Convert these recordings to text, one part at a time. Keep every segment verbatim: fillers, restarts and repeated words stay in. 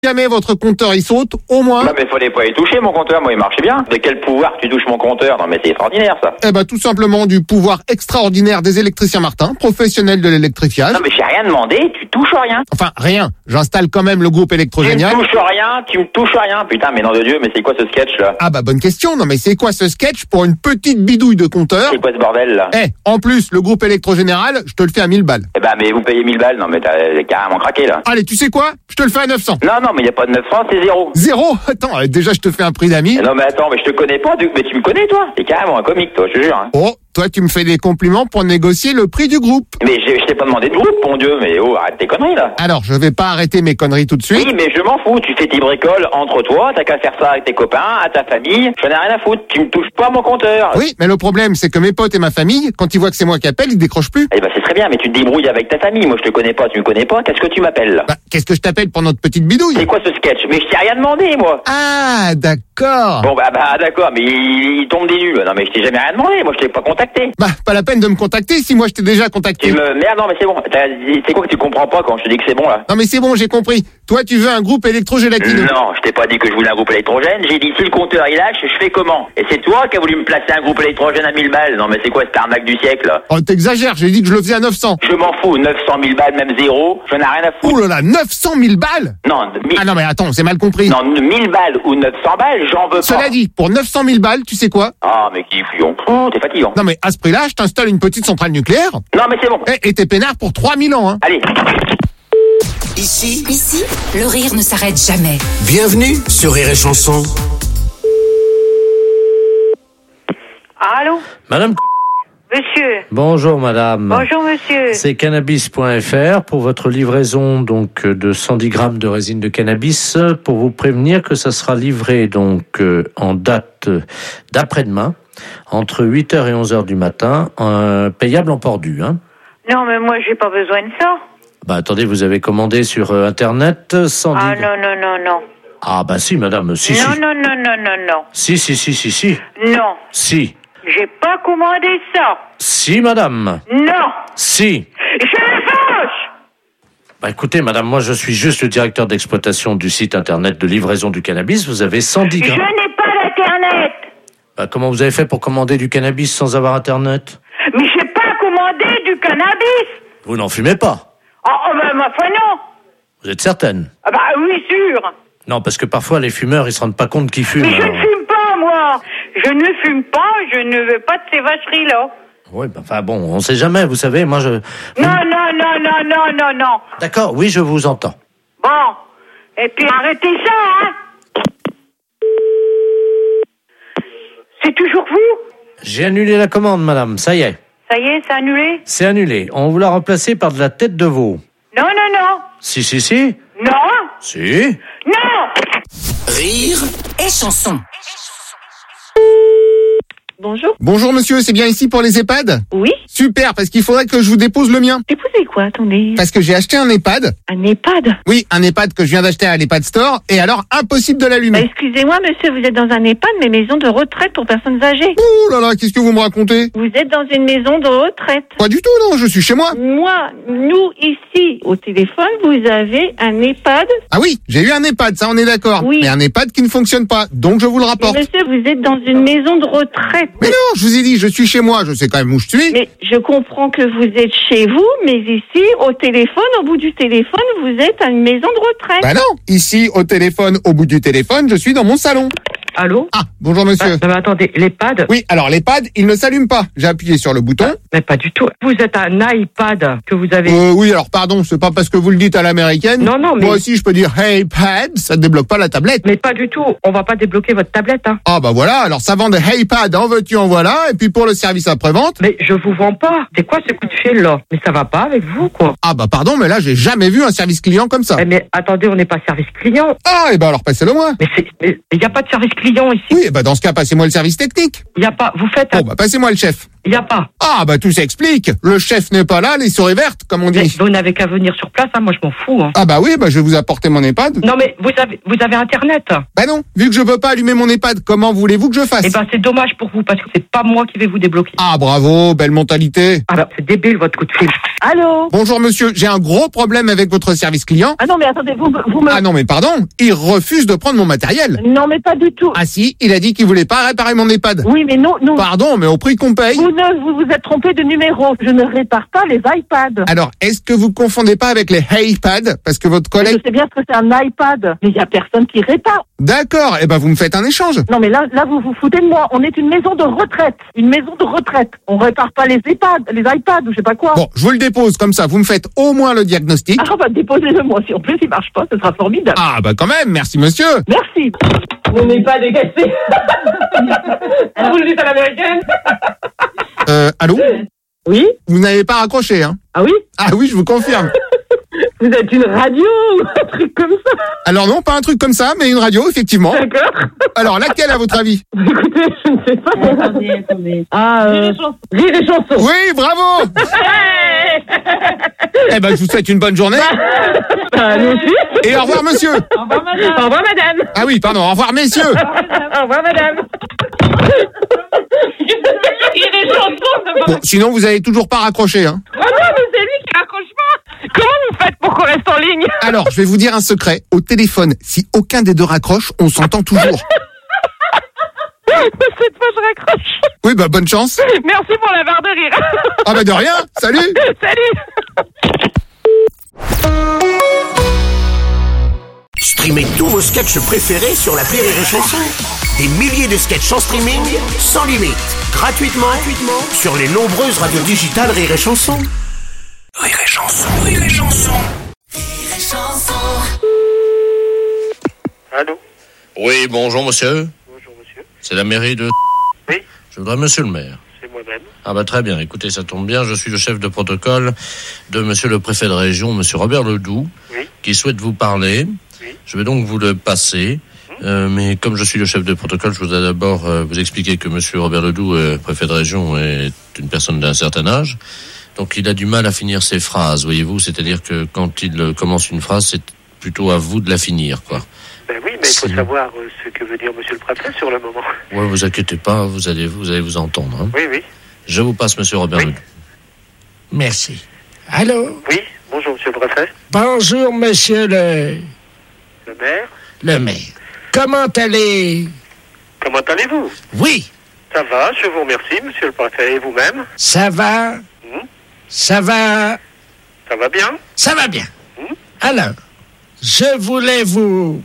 jamais votre compteur il saute, au moins... Non mais fallait pas y toucher mon compteur, moi il marchait bien. De quel pouvoir tu touches mon compteur? Non mais c'est extraordinaire ça. Eh ben tout simplement du pouvoir extraordinaire des électriciens Martin, professionnels de l'électrifiage. Non mais j'ai rien demandé, tu touches rien. Enfin rien, j'installe quand même le groupe électrogénial. Tu me touches rien, tu me touches rien. Putain mais nom de Dieu, mais c'est quoi ce sketch là? Ah bah bonne question, non mais c'est quoi ce sketch pour une petite bidouille de compteur? C'est quoi ce bordel là? Eh, en plus, le groupe électrogénéral, je te le fais à mille balles. Eh ben mais vous payez mille balles, non mais t'as carrément craqué là. Allez, tu sais quoi? Je te le fais à neuf cents. Non non mais y a pas de neuf cents, c'est zéro. Zéro? Attends, euh, déjà je te fais un prix d'ami. Non mais attends, mais je te connais pas, du... mais tu me connais toi? T'es carrément un comique toi, je te jure. Hein. Oh, toi tu me fais des compliments pour négocier le prix du groupe. Mais je, je t'ai pas demandé de groupe, mon Dieu, mais oh, arrête tes conneries là. Alors, je vais pas arrêter mes conneries tout de suite. Oui, mais je m'en fous, tu fais tes bricoles entre toi, t'as qu'à faire ça avec tes copains, à ta famille, j'en ai rien à foutre, tu me touches pas mon compteur. Oui, mais le problème, c'est que mes potes et ma famille, quand ils voient que c'est moi qui appelle, ils décrochent plus. Eh ben c'est très bien, mais tu te débrouilles avec ta famille, moi je te connais pas, tu me connais pas, qu'est-ce que tu m'appelles là? Bah, qu'est-ce que je t'appelle pour notre petite bidouille? C'est quoi ce sketch? Mais je t'ai rien demandé, moi. Ah, d'accord. Bon bah, bah d'accord, mais il, il tombe des nuls. Non mais je t'ai jamais rien demandé, moi je t'ai pas contacté. Bah, pas la peine de me contacter si moi je t'ai déjà contacté. Tu me... Merde, non mais c'est bon, T'as- c'est quoi que tu comprends pas quand je te dis que c'est bon là? Non mais c'est bon, j'ai compris. Toi, tu veux un groupe électrogélatineux. Non, je t'ai pas dit que je voulais un groupe électrogène, j'ai dit si le compteur il lâche, je fais comment? Et c'est toi qui as voulu me placer un groupe électrogène à mille balles. Non mais c'est quoi cette arnaque du siècle là? Oh, t'exagères, j'ai dit que je le faisais à neuf cents. Je m'en fous, neuf cent mille balles, même zéro, j'en ai rien à foutre. Oh là là, neuf cent mille balles? Non, mille... Ah non mais attends, c'est mal compris. non, mille balles ou neuf cents balles, j'en veux pas. Cela dit, pour neuf cent mille balles, tu sais quoi? Ah mais qui fouillon, oh, t'es fatigant. Non mais à ce prix-là, je t'installe une petite centrale nucléaire. Non mais c'est bon. Eh, et t'es peinard pour trois mille ans, hein. Allez. Ici, ici, le rire ne s'arrête jamais. Bienvenue sur Rire et Chanson. Allô? Madame, Monsieur. bonjour madame. Bonjour, monsieur. C'est cannabis point F R pour votre livraison donc de cent dix grammes de résine de cannabis, pour vous prévenir que ça sera livré donc euh, en date d'après-demain entre huit heures et onze heures du matin, euh, payable en port dû. Hein. Non, mais moi, j'ai pas besoin de ça. Bah attendez, vous avez commandé sur euh, internet cent dix. Ah, non, non, non, non. Ah bah si madame, si non, si. non, non, non, non, non. Si si si si si. Non. Si. J'ai pas commandé ça. Si madame. Non. Si. Je me fâche. Bah écoutez madame, moi je suis juste le directeur d'exploitation du site internet de livraison du cannabis. Vous avez cent dix Je grammes. n'ai pas d'internet. Bah, comment vous avez fait pour commander du cannabis sans avoir internet? Mais j'ai pas commandé du cannabis. Vous n'en fumez pas? Oh, oh ben, ma foi, non. Vous êtes certaine? Ah, bah, oui, sûr. Non, parce que parfois les fumeurs ils se rendent pas compte qu'ils fument. Mais je alors. ne fume pas, moi. Je ne fume pas, je ne veux pas de ces vacheries-là. Oui, bah, enfin bon, on sait jamais, vous savez, moi je... Non, non, non, non, non, non, non. D'accord, oui, je vous entends. Bon. Et puis arrêtez ça, hein. C'est toujours vous? J'ai annulé la commande, madame, ça y est. Ça y est, c'est annulé? C'est annulé. On vous l'a remplacé par de la tête de veau. Non, non, non. Si, si, si. Non. Si. Non. Rire Et chanson. Bonjour. Bonjour monsieur, c'est bien ici pour les EHPAD? Oui. Super, parce qu'il faudrait que je vous dépose le mien. Déposez quoi, attendez? Parce que j'ai acheté un EHPAD. Un EHPAD? Oui, un EHPAD que je viens d'acheter à l'EHPAD Store, et alors impossible de Bah, l'allumer. excusez-moi, monsieur, vous êtes dans un EHPAD, mais maison de retraite pour personnes âgées. Ouh là là, qu'est-ce que vous me racontez? Vous êtes dans une maison de retraite. Pas du tout, non, je suis chez moi. Moi, nous, ici, au téléphone, vous avez un EHPAD. Ah oui, j'ai eu un EHPAD, ça on est d'accord. Oui. Mais un EHPAD qui ne fonctionne pas, donc je vous le Et rapporte. monsieur, vous êtes dans une maison de retraite. Mais non, je vous ai dit, je suis chez moi, je sais quand même où je suis. Mais je comprends que vous êtes chez vous, mais ici, au téléphone, au bout du téléphone, vous êtes à une maison de retraite. Bah non, ici au téléphone, au bout du téléphone, je suis dans mon salon. Allô? Ah, bonjour monsieur. Ah, mais attendez, l'EHPAD? Oui, alors l'EHPAD, il ne s'allume pas. J'ai appuyé sur le bouton. Mais pas du tout. Vous êtes un iPad que vous avez... Euh, oui, alors pardon, c'est pas parce que vous le dites à l'américaine. Non, non, mais- Moi aussi, je peux dire Hey Pad, ça ne débloque pas la tablette. Mais pas du tout. On va pas débloquer votre tablette, hein. Ah bah voilà, alors ça vend des Hey Pad, en veux-tu, en voilà, et puis pour le service après-vente. Mais je vous vends pas. C'est quoi ce coup de fil, là? Mais ça va pas avec vous, quoi. Ah bah pardon, mais là, j'ai jamais vu un service client comme ça. Eh, mais attendez, on n'est pas service client. Ah, et bah alors passez-le moi. Mais c'est, mais il y a pas de service client. client ici. Oui, bah dans ce cas, passez-moi le service technique. Il y a pas. Vous faites. Bon, bah passez-moi le chef. Il y a pas. Ah, bah tout s'explique. Le chef n'est pas là, les souris vertes, comme on Mais dit. vous n'avez qu'à venir sur place. Hein, moi, je m'en fous. Hein. Ah bah oui, bah je vais vous apporter mon EHPAD. Non, mais vous avez, vous avez Internet. Bah non, vu que je peux pas allumer mon EHPAD, comment voulez-vous que je fasse? Eh ben, c'est dommage pour vous parce que c'est pas moi qui vais vous débloquer. Ah bravo, belle mentalité. Ah ben, c'est débile votre coup de fil. Allô? Bonjour monsieur, j'ai un gros problème avec votre service client. Ah non, mais attendez, vous, vous me... Ah non mais pardon, il refuse de prendre mon matériel. Non, mais pas du tout. Ah si, il a dit qu'il voulait pas réparer mon EHPAD. Oui, mais non, non. Pardon, mais au prix qu'on paye. Vous ne vous, vous êtes trompé de numéro. Je ne répare pas les iPads. Alors, est-ce que vous confondez pas avec les iPads? Parce que votre Je collègue... sais bien ce que c'est un iPad, mais il y a personne qui répare. D'accord, eh ben vous me faites un échange. Non, mais là, là, vous vous foutez de moi. On est une maison de retraite. Une maison de retraite. On répare pas les iPads, les iPads ou je sais pas quoi. Bon, je vous le dépose comme ça, vous me faites au moins le diagnostic. Ah, bah, déposez-le moi. Si en plus il marche pas, ce sera formidable. Ah bah quand même, merci monsieur. Merci. On n'est pas dégagé. Vous le dites à l'américaine. Euh, allô? Oui. Vous n'avez pas raccroché, hein? Ah oui. Ah oui, je vous confirme. Vous êtes une radio ou un truc comme ça? Alors non, pas un truc comme ça, mais une radio, effectivement. D'accord. Alors laquelle à votre avis? Écoutez, je ne sais pas. Attendez, attendez. Ah, euh... Rire et chansons. Rire et chansons. Oui, bravo. Eh ben, je vous souhaite une bonne journée. Bah, nous aussi. Et au revoir, monsieur. Au revoir, madame. Au revoir, madame. Ah oui, pardon, au revoir, messieurs. Au revoir, madame. Rire et chansons. Bon, sinon, vous avez toujours pas raccroché, hein. Oh non, mais c'est lui qui raccroche pas. Comment vous faites pour qu'on reste en ligne? Alors, je vais vous dire un secret. Au téléphone, si aucun des deux raccroche, on s'entend toujours. Cette fois, je raccroche. Oui, bah, bonne chance. Merci pour la barre de rire. Ah bah, de rien. Salut. Salut. Streamez tous vos sketchs préférés sur l'appli Rire et Chanson. Des milliers de sketchs en streaming, sans limite, gratuitement, gratuitement sur les nombreuses radios digitales Rire et Chanson. Rire et Chanson, Rire et Chanson. Rire et Chanson. Allô? Oui, bonjour monsieur. Bonjour monsieur. C'est la mairie de... Oui. Je voudrais monsieur le maire. C'est moi-même. Ah bah très bien, écoutez, ça tombe bien, je suis le chef de protocole de monsieur le préfet de région, monsieur Robert Ledoux, oui. qui souhaite vous parler. Oui. Je vais donc vous le passer. Mmh. Euh, mais comme je suis le chef de protocole, je voudrais d'abord euh, vous expliquer que monsieur Robert Ledoux, euh, préfet de région, est une personne d'un certain âge. Donc il a du mal à finir ses phrases, voyez-vous. C'est-à-dire que quand il euh, commence une phrase, c'est plutôt à vous de la finir, quoi. Ben oui, mais il faut savoir euh, ce que veut dire monsieur le préfet sur le moment. Ouais, vous inquiétez pas, vous allez vous, allez vous entendre. Hein. Oui, oui. Je vous passe monsieur Robert oui. Ledoux. Merci. Allô? Oui, bonjour monsieur le préfet. Bonjour monsieur le... Le maire. Le maire. Comment allez... Comment allez-vous? Oui. Ça va, je vous remercie monsieur le préfet. Et vous-même? Ça va. Mmh. Ça va. Ça va bien? Ça va bien. Mmh. Alors, je voulais vous...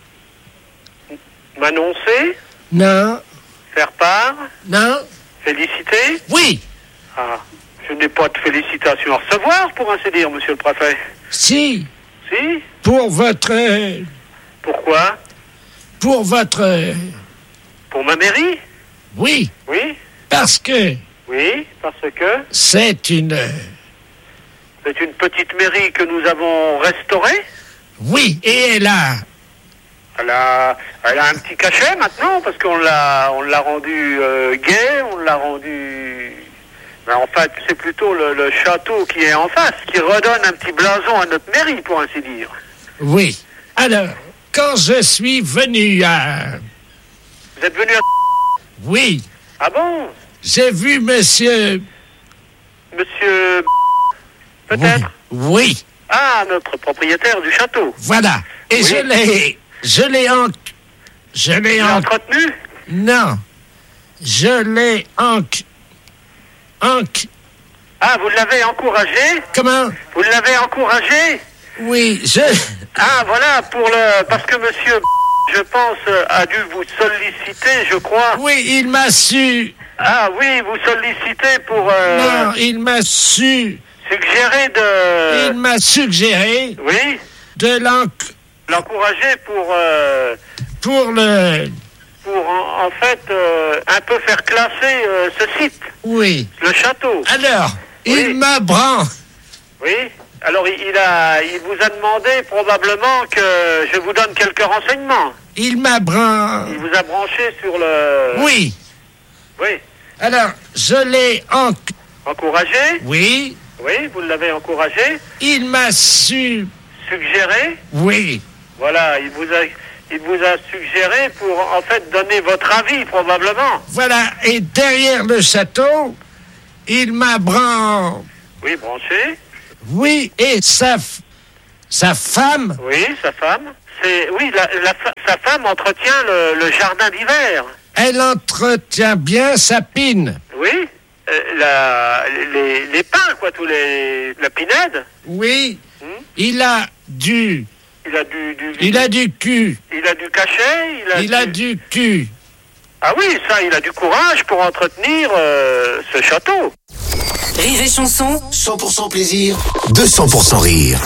M'annoncer? Non. Faire part? Non. Féliciter? Oui. Ah, je n'ai pas de félicitations à recevoir, pour ainsi dire, monsieur le préfet. Si. Si? Pour votre... Pourquoi? Pour votre... Pour ma mairie? Oui. Oui? Parce que... Oui, parce que... C'est une... C'est une petite mairie que nous avons restaurée? Oui, et elle a... Elle a, elle a un petit cachet maintenant, parce qu'on l'a, on l'a rendu euh, gai, on l'a rendu... Mais en fait, c'est plutôt le, le château qui est en face, qui redonne un petit blason à notre mairie, pour ainsi dire. Oui. Alors, quand je suis venu à... Vous êtes venu à... Oui. Ah bon? J'ai vu monsieur... Monsieur... Peut-être? Oui. Oui. Ah, notre propriétaire du château. Voilà. Et oui. je l'ai... Je l'ai en... Je l'ai en... entretenu? Non. Je l'ai en... en... Ah, vous l'avez encouragé? Comment? Vous l'avez encouragé? Oui, je... Ah, voilà, pour le... Parce que monsieur, je pense, a dû vous solliciter, je crois. Oui, il m'a su... Ah oui, vous sollicitez pour... Euh... Non, il m'a su... Suggérer de... Il m'a suggéré... Oui? De l'en... L'encourager pour... Euh... Pour le... Pour, en, en fait, euh, un peu faire classer euh, ce site. Oui. Le château. Alors, oui. il m'a bran... Oui. Alors, il, il a, il vous a demandé probablement que je vous donne quelques renseignements. il m'a bran... Il vous a branché sur le... Oui. Oui. Alors, je l'ai en... Encouragé? Oui. Oui, vous l'avez encouragé? Il m'a su... Suggéré? Oui. Voilà, il vous a... Il vous a suggéré pour, en fait, donner votre avis, probablement. Voilà, et derrière le château, il m'a bran... Oui, branché. Oui, et sa... f- Sa femme... Oui, sa femme. C'est... Oui, la, la fa- sa femme entretient le, le jardin d'hiver. Elle entretient bien sa pine. Oui. Euh, la, les, les pins, quoi, tous les... La pinède. Oui. Hmm. Il a du... Il a du... du Il a du cul. Il a du cachet. Il a, Il du... a du cul. Ah oui, ça, il a du courage pour entretenir euh, ce château. Rire et chanson. cent pour cent plaisir, deux cents pour cent rire.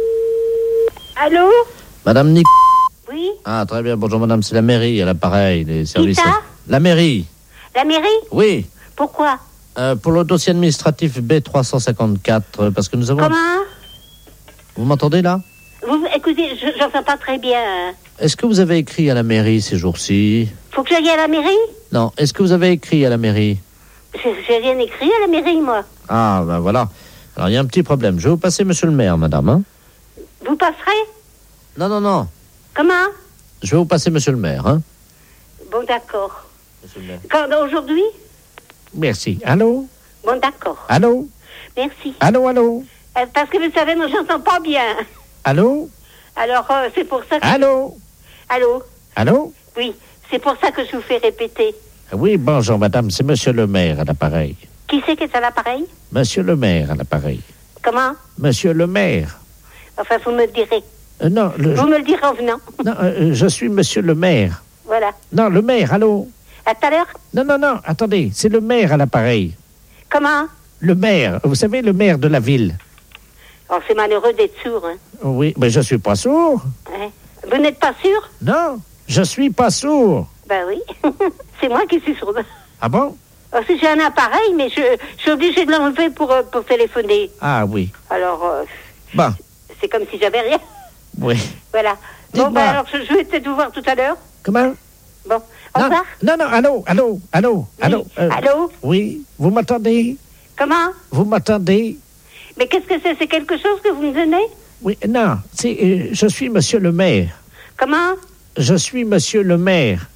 Allô? Madame Nic... Oui? Ah, très bien. Bonjour, madame. C'est la mairie, à l'appareil, les services. ça La mairie. La mairie? Oui. Pourquoi? Euh, pour le dossier administratif B trois cent cinquante-quatre, euh, parce que nous avons... Comment? Vous m'entendez, là? Vous, écoutez, je j'entends pas très bien. hein. Est-ce que vous avez écrit à la mairie ces jours-ci? Faut que j'aille à la mairie? Non. Est-ce que vous avez écrit à la mairie? J'ai j'ai rien écrit à la mairie, moi. Ah, ben voilà. Alors, il y a un petit problème. Je vais vous passer monsieur le maire, madame, hein? Vous passerez? Non, non, non. Comment? Je vais vous passer monsieur le maire, hein? Bon, d'accord. Monsieur le maire. Quand, aujourd'hui? Merci. Allô? Bon, d'accord. Allô? Merci. Allô, allô? Euh, parce que vous savez, moi, j'entends pas bien. Allô? Alors, euh, c'est pour ça que... Allô? Allô? Allô? Oui, c'est pour ça que je vous fais répéter. Oui, bonjour, madame. C'est monsieur le maire à l'appareil. Qui c'est qui est à l'appareil? Monsieur le maire à l'appareil. Comment? Monsieur le maire. Enfin, vous me le direz. Euh, non, le... Vous me le direz en venant. non euh, je suis monsieur le maire. Voilà. Non, le maire, allô? À tout à l'heure? Non, non, non, attendez. C'est le maire à l'appareil. Comment? Le maire. Vous savez, le maire de la ville. Oh, c'est malheureux d'être sourd, hein. Oui, mais je suis pas sourd. Ouais. Vous n'êtes pas sûr? Non, je suis pas sourd. Ben oui. C'est moi qui suis sourde. Ah bon? Oh, si j'ai un appareil, mais je, je suis obligée de l'enlever pour, euh, pour téléphoner. Ah oui. Alors, euh, Bon, c'est comme si j'avais rien. oui. Voilà. Bon, Dites-moi. ben alors, je, je vais peut-être vous voir tout à l'heure. Comment? Bon, au Non, revoir. non, non, allô, allô, allô, allô. euh, Allô? Oui, vous m'entendez? Comment? Vous m'entendez? Mais qu'est-ce que c'est? C'est quelque chose que vous me donnez? Oui, non, c'est, euh, je suis monsieur le maire. Comment? Je suis monsieur le maire.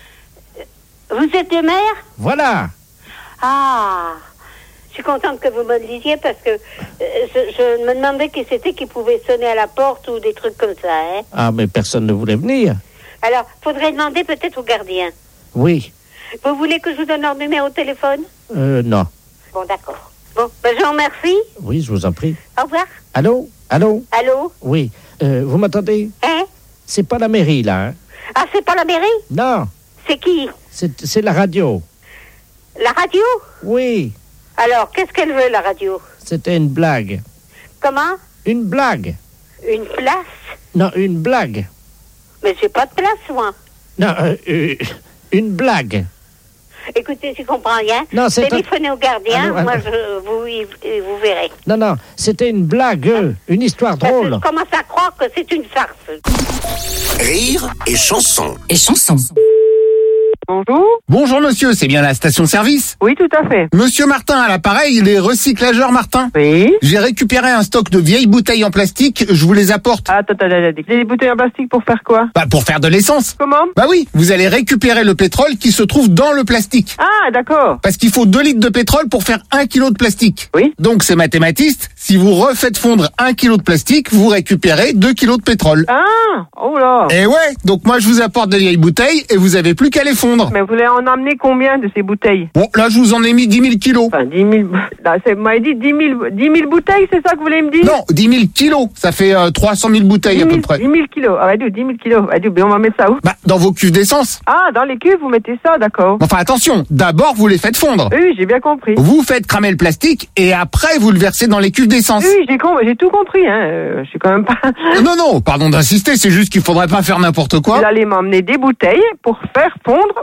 Vous êtes le maire? Voilà. Ah, je suis contente que vous me le disiez parce que euh, je, je me demandais qui c'était qui pouvait sonner à la porte ou des trucs comme ça, hein. Ah, mais personne ne voulait venir. Alors, faudrait demander peut-être au gardien. Oui. Vous voulez que je vous donne leur numéro de téléphone? Euh, non. Bon, d'accord. Bon, ben je vous remercie. Oui, je vous en prie. Au revoir. Allô? Allô? Allô? Oui. Euh, vous m'entendez? Hein? C'est pas la mairie, là, hein? Ah, c'est pas la mairie? Non. C'est qui? C'est, c'est la radio. La radio? Oui. Alors, qu'est-ce qu'elle veut, la radio? C'était une blague. Comment? Une blague. Une place? Non, une blague. Mais j'ai pas de place, moi. Non, euh, euh, une blague. Écoutez, je comprends rien. Non, c'est Téléphonez au gardien, Allô, allô. moi, je, vous, y- vous verrez. Non, non, c'était une blague, euh, une histoire Parce que drôle. je commence à croire que c'est une farce. Rire et chanson. Et chanson. Bonjour. Bonjour monsieur, c'est bien la station-service? Oui, tout à fait. Monsieur Martin à l'appareil, il est recyclageur Martin. Oui. J'ai récupéré un stock de vieilles bouteilles en plastique, je vous les apporte. Attends, attends, attends. Des bouteilles en plastique pour faire quoi? Bah pour faire de l'essence. Comment? Bah oui, vous allez récupérer le pétrole qui se trouve dans le plastique. Ah, d'accord. Parce qu'il faut deux litres de pétrole pour faire un kilo de plastique. Oui. Donc c'est mathématiste, si vous refaites fondre un kilo de plastique, vous récupérez deux kilos de pétrole. Ah, oh là. Et ouais, donc moi je vous apporte des vieilles bouteilles et vous avez plus qu'à les fondre. Mais vous voulez en amener combien de ces bouteilles? Bon, là je vous en ai mis dix mille kilos. Enfin, dix mille... Là, c'est, vous m'avez dit dix mille, dix mille bouteilles, c'est ça que vous voulez me dire? Non, dix mille kilos, ça fait euh, trois cent mille bouteilles à peu près. dix mille kilos, ah, bah, dix mille kilos, bah, on va mettre ça où? Bah, dans vos cuves d'essence. Ah, dans les cuves, vous mettez ça, d'accord. Enfin attention, d'abord vous les faites fondre. Oui, j'ai bien compris. Vous faites cramer le plastique et après vous le versez dans les cuves d'essence. Oui, j'ai, com- j'ai tout compris, hein. Euh, je suis quand même pas... Non, non, pardon d'insister, c'est juste qu'il faudrait pas faire n'importe quoi. Vous allez m'emmener des bouteilles pour faire fondre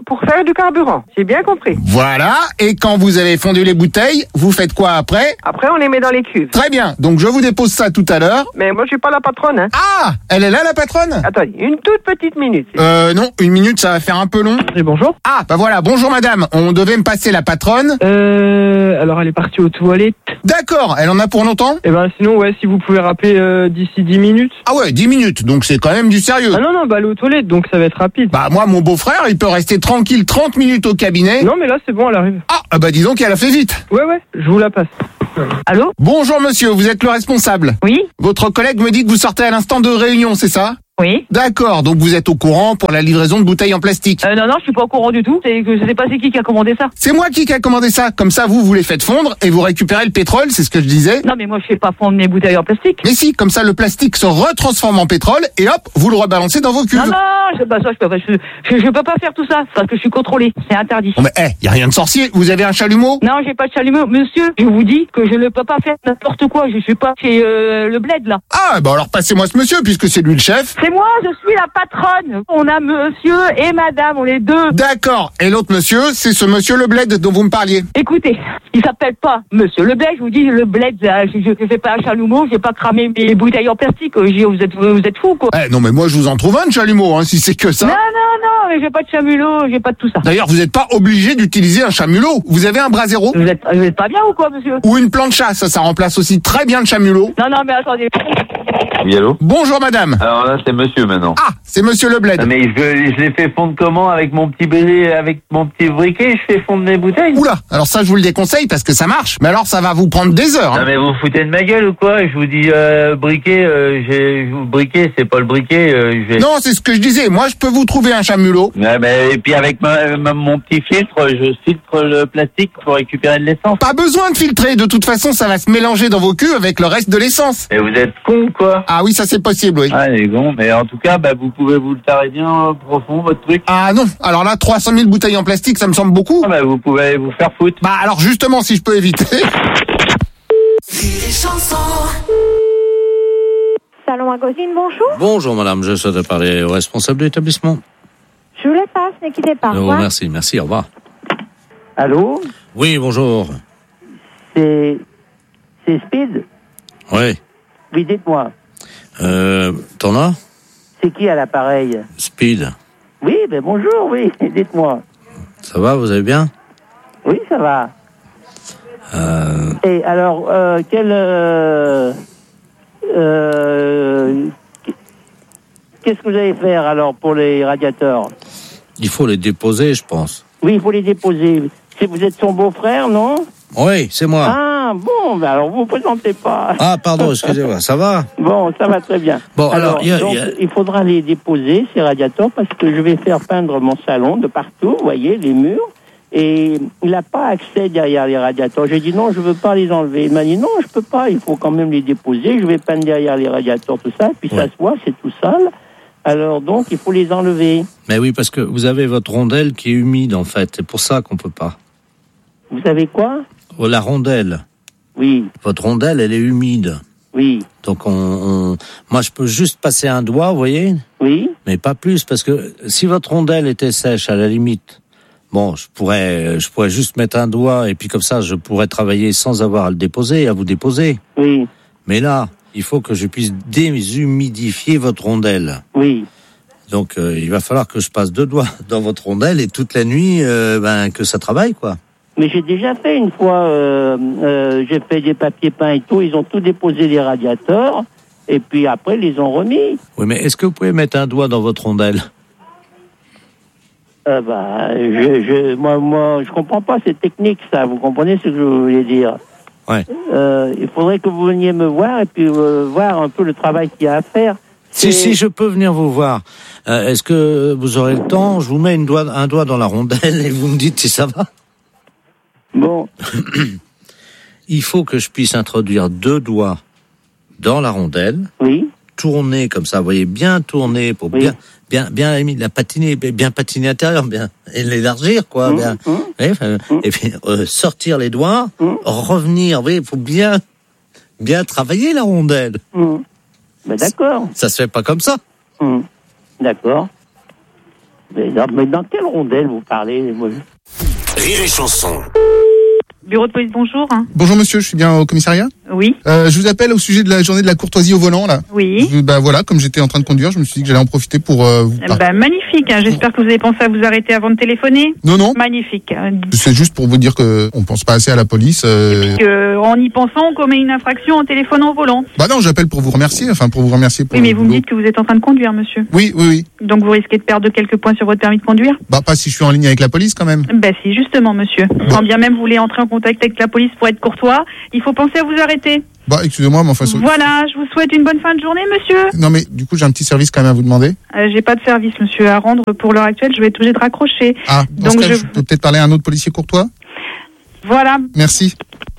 pour faire du carburant. J'ai bien compris. Voilà, et quand vous avez fondu les bouteilles, vous faites quoi après? Après, on les met dans les cuves. Très bien, donc je vous dépose ça tout à l'heure. Mais moi, je suis pas la patronne, hein. Ah, elle est là la patronne? Attendez, une toute petite minute. Euh, non, une minute, ça va faire un peu long. Et bonjour. Ah, bah voilà, bonjour madame, on devait me passer la patronne. Euh, alors elle est partie aux toilettes. D'accord, elle en a pour longtemps? Eh ben sinon, ouais, si vous pouvez rappeler euh, d'ici dix minutes. Ah ouais, dix minutes, donc c'est quand même du sérieux. Ah non, non, bah elle est aux toilettes, donc ça va être rapide. Bah moi, mon beau-frère, il peut rester tranquille trente minutes au cabinet. Non, mais là c'est bon, elle arrive. Ah, ah bah dis donc, elle a fait vite. Ouais, ouais, je vous la passe. Allô? Bonjour monsieur, vous êtes le responsable? Oui. Votre collègue me dit que vous sortez à l'instant de réunion, c'est ça? Oui. D'accord, donc vous êtes au courant pour la livraison de bouteilles en plastique. Euh, non, non, je suis pas au courant du tout. C'est que je sais pas c'est qui qui a commandé ça. C'est moi qui a commandé ça. Comme ça, vous, vous les faites fondre et vous récupérez le pétrole, c'est ce que je disais. Non, mais moi, je fais pas fondre mes bouteilles en plastique. Mais si, comme ça, le plastique se retransforme en pétrole et hop, vous le rebalancez dans vos cuves. Non, non, je, bah, ça, je, peux, je, je, je peux pas faire tout ça parce que je suis contrôlé. C'est interdit. Oh, mais hé, hey, y a rien de sorcier. Vous avez un chalumeau? Non, j'ai pas de chalumeau. Monsieur, je vous dis que je ne peux pas faire n'importe quoi. Je suis pas chez euh, le bled, là. Ah, bah alors passez-moi ce monsieur puisque c'est lui le chef. C'est moi, je suis la patronne. On a monsieur et madame, on est deux. D'accord. Et l'autre monsieur, c'est ce monsieur le bled dont vous me parliez. Écoutez, il s'appelle pas monsieur le bled. Je vous dis le bled. Là, je, je fais pas un chalumeau. J'ai pas cramé mes bouteilles en plastique. Je, vous êtes, vous êtes fous, quoi. Eh, non, mais moi je vous en trouve un de chalumeau, hein, si c'est que ça. Non, non, non, mais j'ai pas de chalumeau, j'ai pas de tout ça. D'ailleurs, vous n'êtes pas obligé d'utiliser un chalumeau. Vous avez un brasero. Vous êtes, vous êtes pas bien ou quoi, monsieur? Ou une plancha, ça, ça remplace aussi très bien le chalumeau. Non, non, mais attendez. Oui, allô? Bonjour madame. Alors là, c'est monsieur maintenant. Ah, c'est monsieur le bled. Ah, mais je, je l'ai fait fondre comment? Avec mon petit bébé, avec mon petit briquet, je fais fondre mes bouteilles? Oula, alors ça je vous le déconseille parce que ça marche. Mais alors ça va vous prendre des heures. Hein. Non mais vous foutez de ma gueule ou quoi? Je vous dis euh, briquet, euh, j'ai, je vous briquet, c'est pas le briquet. Euh, j'ai... Non, c'est ce que je disais. Moi, je peux vous trouver un chalumeau. Ouais, mais, et puis avec ma, ma, mon petit filtre, je filtre le plastique pour récupérer de l'essence. Pas besoin de filtrer. De toute façon, ça va se mélanger dans vos cuves avec le reste de l'essence. Et vous êtes con quoi? Ah oui, ça c'est possible, oui. Ah les cons, mais en tout cas, bah vous pouvez vous le tarer bien profond votre truc. Ah non, alors là, trois cent mille bouteilles en plastique, ça me semble beaucoup. Ah bah vous pouvez vous faire foutre. Bah alors justement, si je peux éviter. Salon Magazine, bonjour. Bonjour madame, je souhaite parler au responsable de l'établissement. Je vous les passe, ne quittez pas. Oh, merci, merci, au revoir. Allô? Oui, bonjour. C'est... C'est Speed? Oui. Oui, dites-moi. Euh, t'en as? C'est qui à l'appareil? Speed. Oui, ben bonjour, oui, dites-moi. Ça va, vous allez bien? Oui, ça va. Euh... Et alors, euh, quel... Euh, euh, qu'est-ce que vous allez faire alors pour les radiateurs? Il faut les déposer, je pense. Oui, il faut les déposer. Si vous êtes son beau-frère, non? Oui, c'est moi. Ah, bon, ben alors vous vous présentez pas. Ah, pardon, excusez-moi, ça va? Bon, ça va très bien. Bon, alors, alors y a, donc, y a... il faudra les déposer, ces radiateurs, parce que je vais faire peindre mon salon de partout, vous voyez, les murs. Et il n'a pas accès derrière les radiateurs. J'ai dit non, je veux pas les enlever. Il m'a dit non, je peux pas, il faut quand même les déposer. Je vais peindre derrière les radiateurs, tout ça. Et puis ouais. Ça se voit, c'est tout sale. Alors donc, il faut les enlever. Mais oui, parce que vous avez votre rondelle qui est humide, en fait. C'est pour ça qu'on peut pas. Vous savez quoi? Oh, la rondelle. Oui. Votre rondelle, elle est humide. Oui. Donc, on, on... moi, je peux juste passer un doigt, vous voyez? Oui. Mais pas plus, parce que si votre rondelle était sèche, à la limite, bon, je pourrais, je pourrais juste mettre un doigt, et puis comme ça, je pourrais travailler sans avoir à le déposer, à vous déposer. Oui. Mais là, il faut que je puisse déshumidifier votre rondelle. Oui. Donc, euh, il va falloir que je passe deux doigts dans votre rondelle, et toute la nuit, euh, ben, que ça travaille, quoi. Mais j'ai déjà fait une fois, euh, euh, j'ai fait des papiers peints et tout, ils ont tout déposé les radiateurs, et puis après, ils les ont remis. Oui, mais est-ce que vous pouvez mettre un doigt dans votre rondelle? Euh, bah, je, je, moi, moi, je comprends pas cette technique, ça, vous comprenez ce que je voulais dire? Ouais. Euh, il faudrait que vous veniez me voir, et puis euh, voir un peu le travail qu'il y a à faire. Si, si, je peux venir vous voir. Euh, est-ce que vous aurez le temps? Je vous mets une doigt, un doigt dans la rondelle, et vous me dites si ça va? Bon. Il faut que je puisse introduire deux doigts dans la rondelle. Oui. Tourner comme ça, vous voyez, bien tourner pour oui. bien, bien, bien la patiner, bien patiner intérieur, bien et l'élargir, quoi. Mmh, bien. Mmh. Et, euh, mmh. et puis euh, sortir les doigts, mmh. revenir. Vous voyez, il faut bien, bien travailler la rondelle. Mmh. Ben, d'accord. Ça, ça se fait pas comme ça. Mmh. D'accord. Mais dans, mais dans quelle rondelle vous parlez moi? Rire et chanson. Bureau de police, bonjour. Bonjour monsieur, je suis bien au commissariat. Oui. Euh, je vous appelle au sujet de la journée de la courtoisie au volant là. Oui. Je, bah voilà, comme j'étais en train de conduire, je me suis dit que j'allais en profiter pour euh, vous parler. Bah, magnifique, hein. J'espère que vous avez pensé à vous arrêter avant de téléphoner. Non non. Magnifique. C'est juste pour vous dire que on pense pas assez à la police. Euh... Que, en y pensant, on commet une infraction en téléphonant au volant. Bah non, j'appelle pour vous remercier, enfin pour vous remercier pour. Oui, mais le vous me boulot. dites que vous êtes en train de conduire, monsieur. Oui, oui, oui. Donc vous risquez de perdre quelques points sur votre permis de conduire. Bah pas si je suis en ligne avec la police quand même. Bah si, justement, monsieur. Bon. Quand bien même vous voulez entrer en contact avec la police pour être courtois, il faut penser à vous arrêter. Bah excusez-moi, mais enfin. Voilà, je vous souhaite une bonne fin de journée, monsieur. Non mais du coup j'ai un petit service quand même à vous demander. Euh, j'ai pas de service, monsieur, à rendre pour l'heure actuelle. Je vais être obligé de raccrocher. Ah, dans Donc ce cas, je... je peux peut-être parler à un autre policier courtois. Voilà. Merci.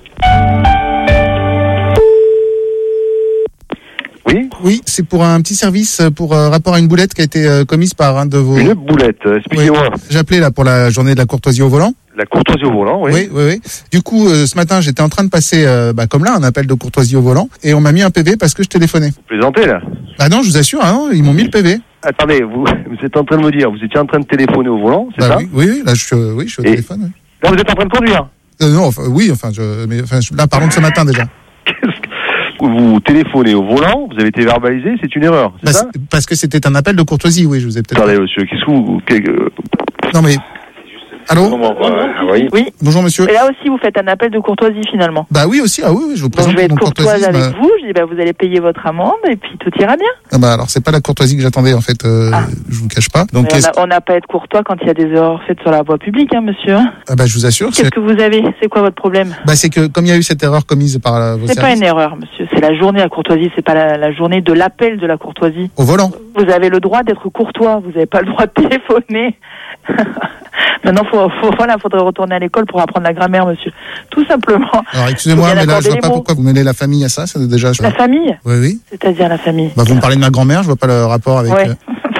Oui. Oui, c'est pour un petit service pour euh, rapport à une boulette qui a été euh, commise par un de vos. Une boulette, expliquez-moi. Oui. J'ai appelé là pour la journée de la courtoisie au volant. La courtoisie au volant, oui. Oui, oui, oui. Du coup, euh, ce matin, j'étais en train de passer, euh, bah, comme là, un appel de courtoisie au volant, et on m'a mis un P V parce que je téléphonais. Vous plaisantez là? Ah non, je vous assure, hein, ils m'ont mis le P V. Attendez, vous, vous êtes en train de me dire, vous étiez en train de téléphoner au volant, c'est bah, ça? Oui, oui, oui, là, je suis, euh, oui, je suis au et téléphone. Oui. Là, vous êtes en train de conduire? Euh, non, enfin, oui, enfin, je, mais, enfin, je, là, parlons de ce matin déjà. Vous téléphonez au volant, vous avez été verbalisé, c'est une erreur, c'est bah, ça? Parce que c'était un appel de courtoisie, oui, je vous ai peut-être. Attendez, monsieur, qu'est-ce que vous... Quel, euh... Non, mais... Allô? Ah, oui. Oui. Bonjour monsieur. Et là aussi, vous faites un appel de courtoisie finalement. Bah oui aussi, ah oui, oui je vous Donc présente je vais être mon courtoise courtoisisme. avec vous, je dis bah vous allez payer votre amende et puis tout ira bien. Ah bah alors c'est pas la courtoisie que j'attendais en fait, euh, Ah. je vous cache pas. Donc Mais on a- on n'a pas à être courtois quand il y a des erreurs faites sur la voie publique, hein, monsieur. ah bah je vous assure, Qu'est-ce c'est que vous avez? C'est quoi votre problème? bah c'est que comme il y a eu cette erreur commise par euh, vos C'est pas services une erreur, monsieur. C'est la journée à courtoisie, c'est pas la, la journée de l'appel de la courtoisie. au volant. Vous avez le droit d'être courtois, vous n'avez pas le droit de téléphoner. Maintenant, faut, faut, voilà, faudrait retourner à l'école pour apprendre la grammaire, monsieur. Tout simplement. Alors excusez-moi, Faut bien mais là je accorder vois les pas mots. pourquoi vous mêlez la famille à ça, c'est déjà. Je... La famille? Oui oui. C'est-à-dire la famille. Bah vous me parlez de ma grand-mère, je vois pas le rapport avec. Ouais. euh,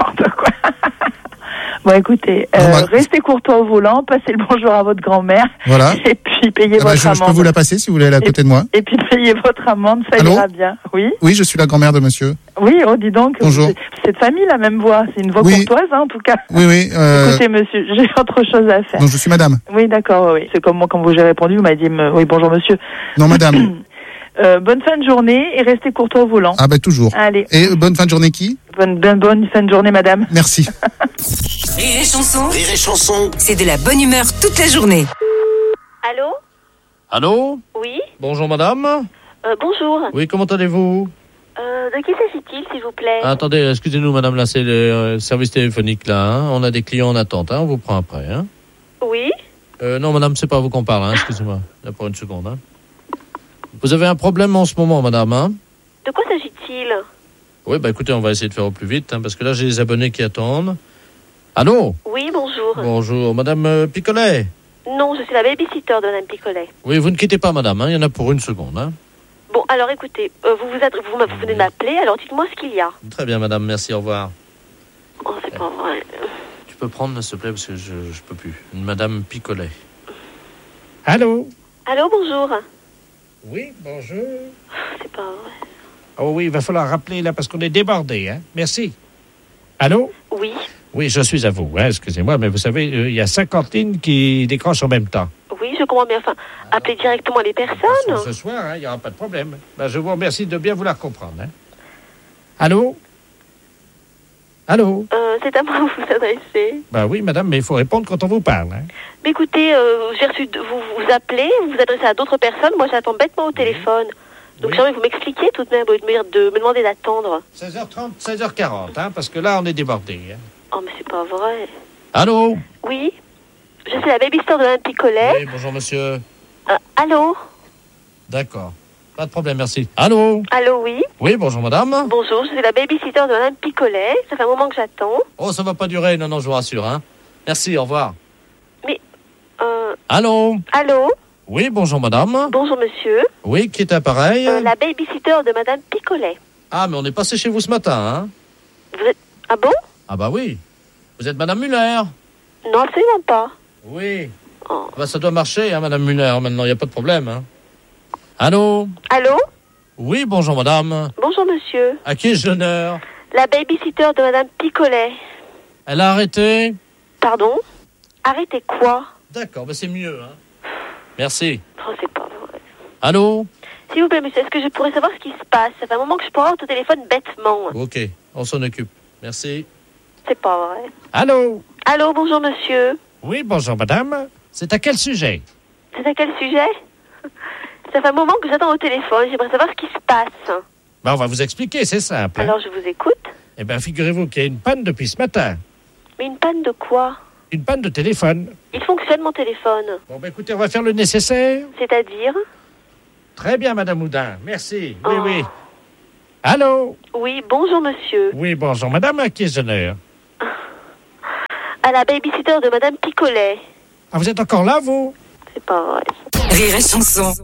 Bon, écoutez, Non, euh, bah- restez courtois au volant, passez le bonjour à votre grand-mère. Voilà. Et puis payez Ah bah, votre je, je peux amende. vous la passer si vous voulez, elle est à côté de moi. Et puis payez votre amende, ça Allô ira bien. Oui. Oui, je suis la grand-mère de monsieur. Oui, oh, dis donc. Bonjour. C'est- Cette famille, la même voix. C'est une voix Oui. courtoise, hein, en tout cas. Oui oui. Euh... Écoutez, monsieur, j'ai autre chose à faire. Non, je suis madame. Oui, d'accord, oui. C'est comme moi, quand vous j'ai répondu, vous m'avez dit, me- oui, bonjour, monsieur. Non madame. Euh, bonne fin de journée et restez courtois au volant. Ah bah toujours. Allez. Et euh, bonne fin de journée qui? Bonne, bonne, bonne fin de journée, madame. Merci. Rire et chanson, Rire et chanson. c'est de la bonne humeur toute la journée. Allô? Allô? Oui? Bonjour madame. Euh, bonjour. Oui, comment allez-vous? Euh, de qui s'agit-il, s'il vous plaît? Ah, attendez, excusez-nous madame, là c'est le euh, service téléphonique là. Hein. On a des clients en attente, hein. On vous prend après. Hein. Oui? Euh, non madame, c'est pas à vous qu'on parle, hein. Excusez-moi. Là pour une seconde. Hein. Vous avez un problème en ce moment madame, hein? De quoi s'agit-il? Oui, bah écoutez, on va essayer de faire au plus vite, hein, parce que là j'ai des abonnés qui attendent. Allô? Oui, bonjour. Bonjour, madame euh, Picolet. Non, je suis la babysitter de Madame Picolet. Oui, vous ne quittez pas madame, hein. Il y en a pour une seconde. Hein. Bon, alors écoutez, euh, vous, vous, adre- vous, m'a- vous venez de m'appeler, alors dites-moi ce qu'il y a. Très bien madame, merci, au revoir. Oh, c'est pas vrai. Tu peux prendre s'il te plaît, parce que je, je peux plus. Une madame Picolet. Allô? Allô, bonjour. Oui, bonjour. C'est pas vrai. Oh oui, il va falloir rappeler là parce qu'on est débordé, hein. Merci. Allô? Oui, Oui, je suis à vous, hein, excusez-moi, mais vous savez, euh, il y a cinquante lignes qui décrochent en même temps. oui, je comprends bien. Enfin, appelez directement les personnes. Ce soir, hein, il n'y aura pas de problème. Ben, je vous remercie de bien vouloir comprendre. Hein. Allô? Allô? Euh, c'est à moi que vous vous adressez. Ben oui, madame, mais il faut répondre quand on vous parle. Hein. Mais écoutez, euh, j'ai reçu, de- vous vous appelez, vous vous adressez à d'autres personnes, moi j'attends bêtement au téléphone. Donc Oui. j'aimerais que vous m'expliquiez tout de même, au lieu de me, de me demander d'attendre. seize heures trente, seize heures quarante, hein, parce que là, on est débordé. Hein. Oh, mais c'est pas vrai. Allô? Oui, je suis la babysitter de Madame Picolet. Oui, bonjour monsieur. Euh, allô? D'accord. Pas de problème, merci. Allô? Allô, oui. Oui, bonjour madame. Bonjour, je suis la babysitter de Madame Picolet. Ça fait un moment que j'attends. Oh, ça va pas durer, non, non, je vous rassure. Hein. Merci, au revoir. Mais, euh, Allô? allô? Oui, bonjour madame. Bonjour, monsieur. Oui, qui est appareil? Euh, la babysitter de Madame Picolet. Ah, mais on est passé chez vous ce matin, hein? Vous êtes... Ah bon? Ah bah oui. Vous êtes madame Muller? Non, absolument pas. Oui. Oh. Bah, ça doit marcher, hein, madame Muller, maintenant, il n'y a pas de problème. Hein. Allô? Allô? Oui, bonjour madame. Bonjour, monsieur. À qui ai-je l'honneur? La babysitter de Madame Picolet. Elle a arrêté? Pardon? Arrêtez quoi? D'accord, ben c'est mieux. Hein. Merci. Oh, c'est pas vrai. Allô? S'il vous plaît, monsieur, est-ce que je pourrais savoir ce qui se passe? Ça fait un moment que je parle au téléphone bêtement. Ok, on s'en occupe. Merci. C'est pas vrai. Allô? Allô, bonjour, monsieur. Oui, bonjour, madame. C'est à quel sujet? C'est à quel sujet? Ça fait un moment que j'attends au téléphone. J'aimerais savoir ce qui se passe. Ben, on va vous expliquer, c'est simple. Alors, je vous écoute. Eh bien, figurez-vous qu'il y a une panne depuis ce matin. Mais une panne de quoi? Une panne de téléphone. Il fonctionne, mon téléphone. Bon, ben écoutez, on va faire le nécessaire. C'est-à-dire? Très bien, madame Houdin. Merci. Oui, Oh. oui. Allô? Oui, bonjour, monsieur. Oui, bonjour, madame. À qui ai-je l'honneur? À la babysitter de madame Picolet. Ah, vous êtes encore là, vous? C'est pas vrai. Rire et chanson.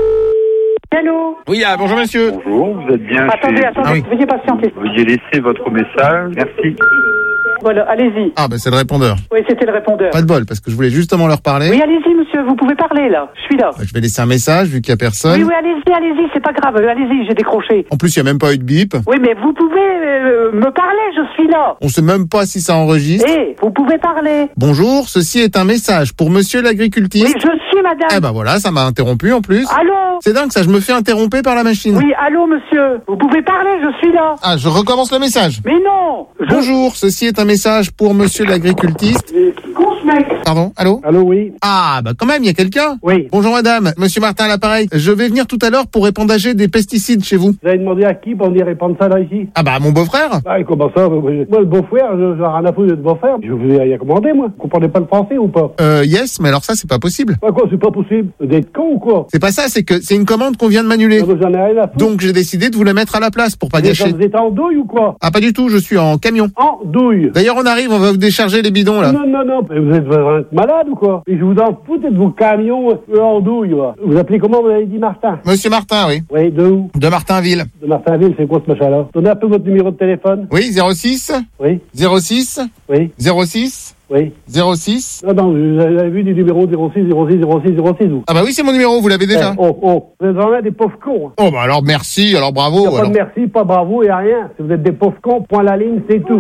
Allô? Oui, ah, bonjour monsieur. Bonjour, vous êtes bien Attendez, chez... attendez, Ah oui. veuillez patienter. Veuillez laisser votre message. Merci. Voilà, allez-y. Ah, ben c'est le répondeur. Oui, c'était le répondeur. Pas de bol, parce que je voulais justement leur parler. Oui, allez-y, monsieur, vous pouvez parler, là. Je suis là. Je vais laisser un message, vu qu'il n'y a personne. Oui, oui, allez-y, allez-y, c'est pas grave. Allez-y, j'ai décroché. En plus, il n'y a même pas eu de bip. Oui, mais vous pouvez euh, me parler, je suis là. On sait même pas si ça enregistre. Eh, vous pouvez parler. Bonjour, ceci est un message pour monsieur l'agricultiste. Oui, je suis madame. Eh ben voilà, ça m'a interrompu en plus. Allô? C'est dingue, ça, je me fais interromper par la machine. Oui, allô, monsieur. Vous pouvez parler, je suis là. Ah, je recommence le message. Mais non. Je... Bonjour, ceci est un message pour monsieur l'agricultiste. Con, ce mec. Pardon, allô? Allô, oui. Ah, bah quand même, il y a quelqu'un. Oui. Bonjour madame, monsieur Martin à l'appareil. Je vais venir tout à l'heure pour épandager des pesticides chez vous. Vous avez demandé à qui pour venir répandre ça là ici? Ah bah mon beau-frère. Ah, et comment ça? Moi, le beau-frère, je, je rien à foutre de beau-frère. Je vous ai rien commandé, moi. Vous comprenez pas le français ou pas? Euh, yes, mais alors ça, c'est pas possible. Pas quoi, c'est pas possible. Vous êtes con ou quoi? C'est pas ça, c'est que c'est une commande qu'on vient de m'annuler. Ah, j'en ai rien à foutre. Donc j'ai décidé de vous la mettre à la place pour pas Vous êtes- gâcher. Vous êtes en douille ou quoi? Ah pas du tout, je suis en camion. En douille. D'ailleurs on arrive, on va vous décharger les bidons là. Non, non, non. Mais vous êtes vraiment malade ou quoi? Et je vous en fous de vos camions euh, en douille, là. Vous appelez comment, vous avez dit Martin? Monsieur Martin, oui. Oui, de où? De Martinville. De Martinville, c'est quoi ce machin-là? Donnez un peu votre numéro de téléphone. Oui, zéro six. Oui. zéro six. Oui. zéro six. Oui. zéro six. Non, non, vous avez vu du numéro zéro six, zéro six, zéro six, zéro six, vous? Ah bah oui, c'est mon numéro, vous l'avez déjà. Eh, oh, oh, vous êtes vraiment des pauvres cons. Hein. Oh bah alors merci, alors Y bravo. a pas alors. de merci, pas bravo, y a rien. Si vous êtes des pauvres cons, point la ligne, c'est tout.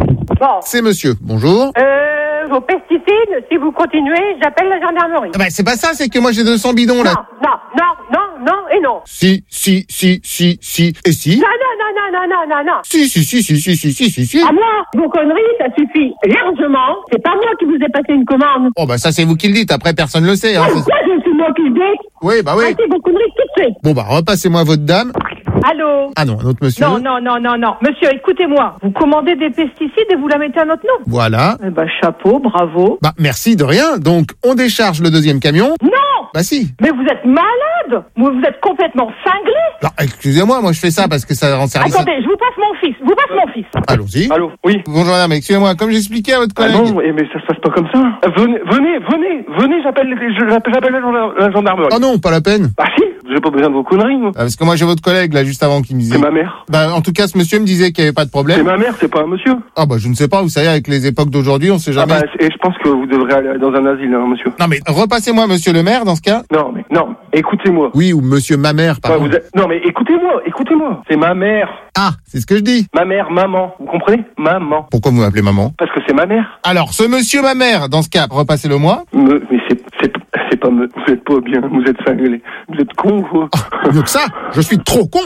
C'est monsieur, bonjour. Euh, vos pesticides, si vous continuez, j'appelle la gendarmerie. Ah bah c'est pas ça, c'est que moi j'ai deux cents bidons là. Non, non, non, non, non et non. Si, si, si, si, si, et si. Non, non, non, non, non, non, non, non. Si, si, si, si, si, si, si, si, si. À moi, vos conneries, ça suffit largement. C'est pas moi qui vous ai passé une commande. Oh bah ça c'est vous qui le dites, après personne le sait. Hein. Pourquoi je suis moi qui le dis? Oui, bah oui. Arrêtez vos conneries tout de suite. Bon bah repassez-moi votre dame. Allô? Ah non, un autre monsieur. Non, non, non, non, non. Monsieur, écoutez-moi. Vous commandez des pesticides et vous la mettez à notre nom. Voilà. Eh ben, chapeau, bravo. Bah merci de rien. Donc on décharge le deuxième camion. Non! Bah si. Mais vous êtes malade! Vous vous êtes complètement cinglé! Non, excusez-moi, moi je fais ça parce que ça rend service. Attendez, je vous passe mon fils. Vous passe mon fils. Allons-y. Allô? Oui. Bonjour madame, excusez-moi, comme j'expliquais à votre Ah collègue. non, mais ça se passe pas comme ça. Euh, Venez, venez, venez, venez, j'appelle, je- j'appelle j'appelle la gendarme- la gendarmerie. Oh non, pas la peine. Ah si, j'ai pas besoin de vos conneries, moi. Ah, parce que moi j'ai votre collègue là juste avant qui me disait. C'est ma mère. Bah en tout cas ce monsieur me disait qu'il n'y avait pas de C'est problème. ma mère, c'est pas un monsieur. Ah bah je ne sais pas, vous savez avec les époques d'aujourd'hui on sait Ah jamais. bah, et je pense que vous devrez aller dans un asile, hein, monsieur. Non mais repassez-moi monsieur le maire dans ce cas. Non, mais, non, écoutez-moi. Oui ou monsieur ma mère Ouais, pardon. vous êtes- Non, mais écoutez-moi, écoutez-moi. C'est ma mère. Ah, c'est ce que je dis. Ma mère, maman. Vous comprenez? Maman. Pourquoi vous m'appelez maman? Parce que c'est ma mère. Alors ce monsieur ma mère dans ce cas, repassez-le moi. Me, mais c'est, c'est, c'est pas me, vous êtes pas bien, vous êtes cinglés. Vous êtes con, vous. Ah, mieux que ça, je suis trop con.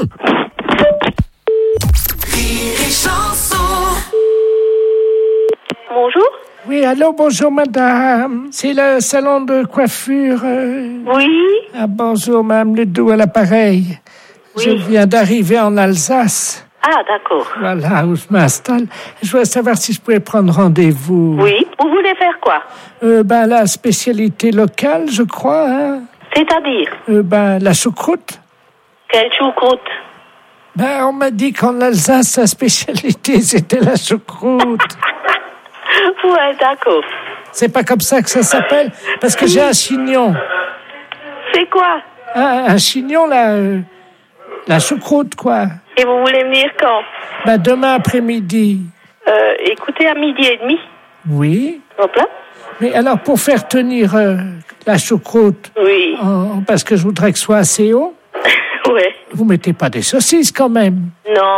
Bonjour? Oui, allô, bonjour madame. C'est le salon de coiffure. euh, Oui? Ah, bonjour madame Ledoux à l'appareil. Je viens d'arriver en Alsace. Ah, d'accord. Voilà où je m'installe. Je voulais savoir si je pouvais prendre rendez-vous. Oui? Vous voulez faire quoi? Euh, ben, la spécialité locale, je crois. Hein. C'est-à-dire? Euh, ben, la choucroute. Quelle choucroute? Ben, on m'a dit qu'en Alsace, sa spécialité, c'était la choucroute. Ouais, d'accord. C'est pas comme ça que ça s'appelle? Parce que j'ai un chignon. C'est quoi? Un, un chignon, là, euh, la choucroute, quoi. Et vous voulez venir quand? Ben, demain après-midi. Euh, écoutez, à midi et demi. Oui. Hop là. Mais alors, pour faire tenir euh, la choucroute, Oui. en- parce que je voudrais que ce soit assez haut, Ouais. vous mettez pas des saucisses quand même. Non.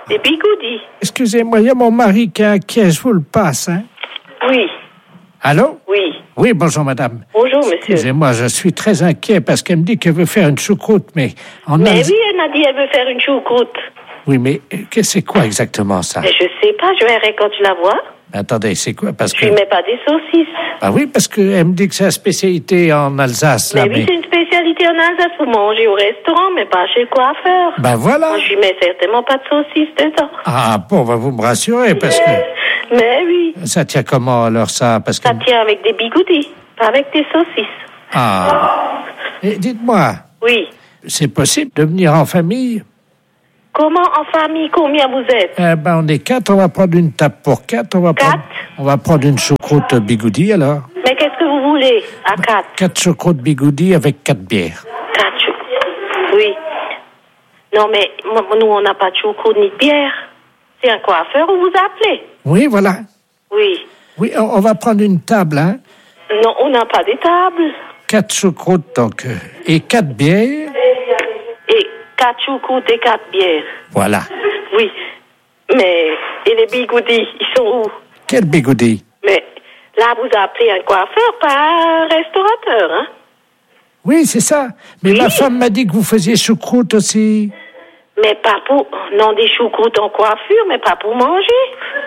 Des bigoudis. Excusez-moi, il y a mon mari qui est inquiet, je vous le passe. Hein. Oui. Allô? Oui. Oui, bonjour madame. Bonjour monsieur. Excusez-moi, je suis très inquiet parce qu'elle me dit qu'elle veut faire une choucroute, mais... En Mais Alsace... oui, elle m'a dit qu'elle veut faire une choucroute. Oui, mais que c'est quoi exactement ça? Mais je sais pas, je verrai quand tu la vois. Attendez, c'est quoi? Parce Je que... lui mets pas des saucisses. Ah oui, parce qu'elle me dit que c'est la spécialité en Alsace, Mais là, oui, mais... c'est une spécialité en Alsace pour manger au restaurant, mais pas chez le coiffeur. Ben voilà. Moi, je lui mets certainement pas de saucisses dedans. Ah bon, bah vous me rassurez, parce que... Mais oui, Ça tient comment alors ça? Parce que... ça tient avec des bigoudis, pas avec des saucisses. Ah. Et dites-moi, Oui. c'est possible de venir en famille? Comment en famille, combien vous êtes? Eh ben, on est quatre, on va prendre une table pour quatre, on va prendre... On va prendre une choucroute bigoudi, alors. Mais qu'est-ce que vous voulez à quatre? Quatre choucroutes bigoudi avec quatre bières. Quatre chou- Oui. Non, mais moi, nous, on n'a pas de choucroute ni de bière. C'est un coiffeur, on vous a appelé. Oui, voilà. Oui. Oui, on, on va prendre une table, hein. Non, on n'a pas des tables. Quatre choucroutes, donc, euh, et quatre bières. Et quatre choucroutes et quatre bières. Voilà. Oui. Mais, et les bigoudis, ils sont où? Quel bigoudi? Mais, là, vous appelez un coiffeur, pas un restaurateur, hein? Oui, c'est ça. Mais ma femme m'a dit que vous faisiez choucroute aussi. Mais pas pour... Non, des choucroutes en coiffure, mais pas pour manger.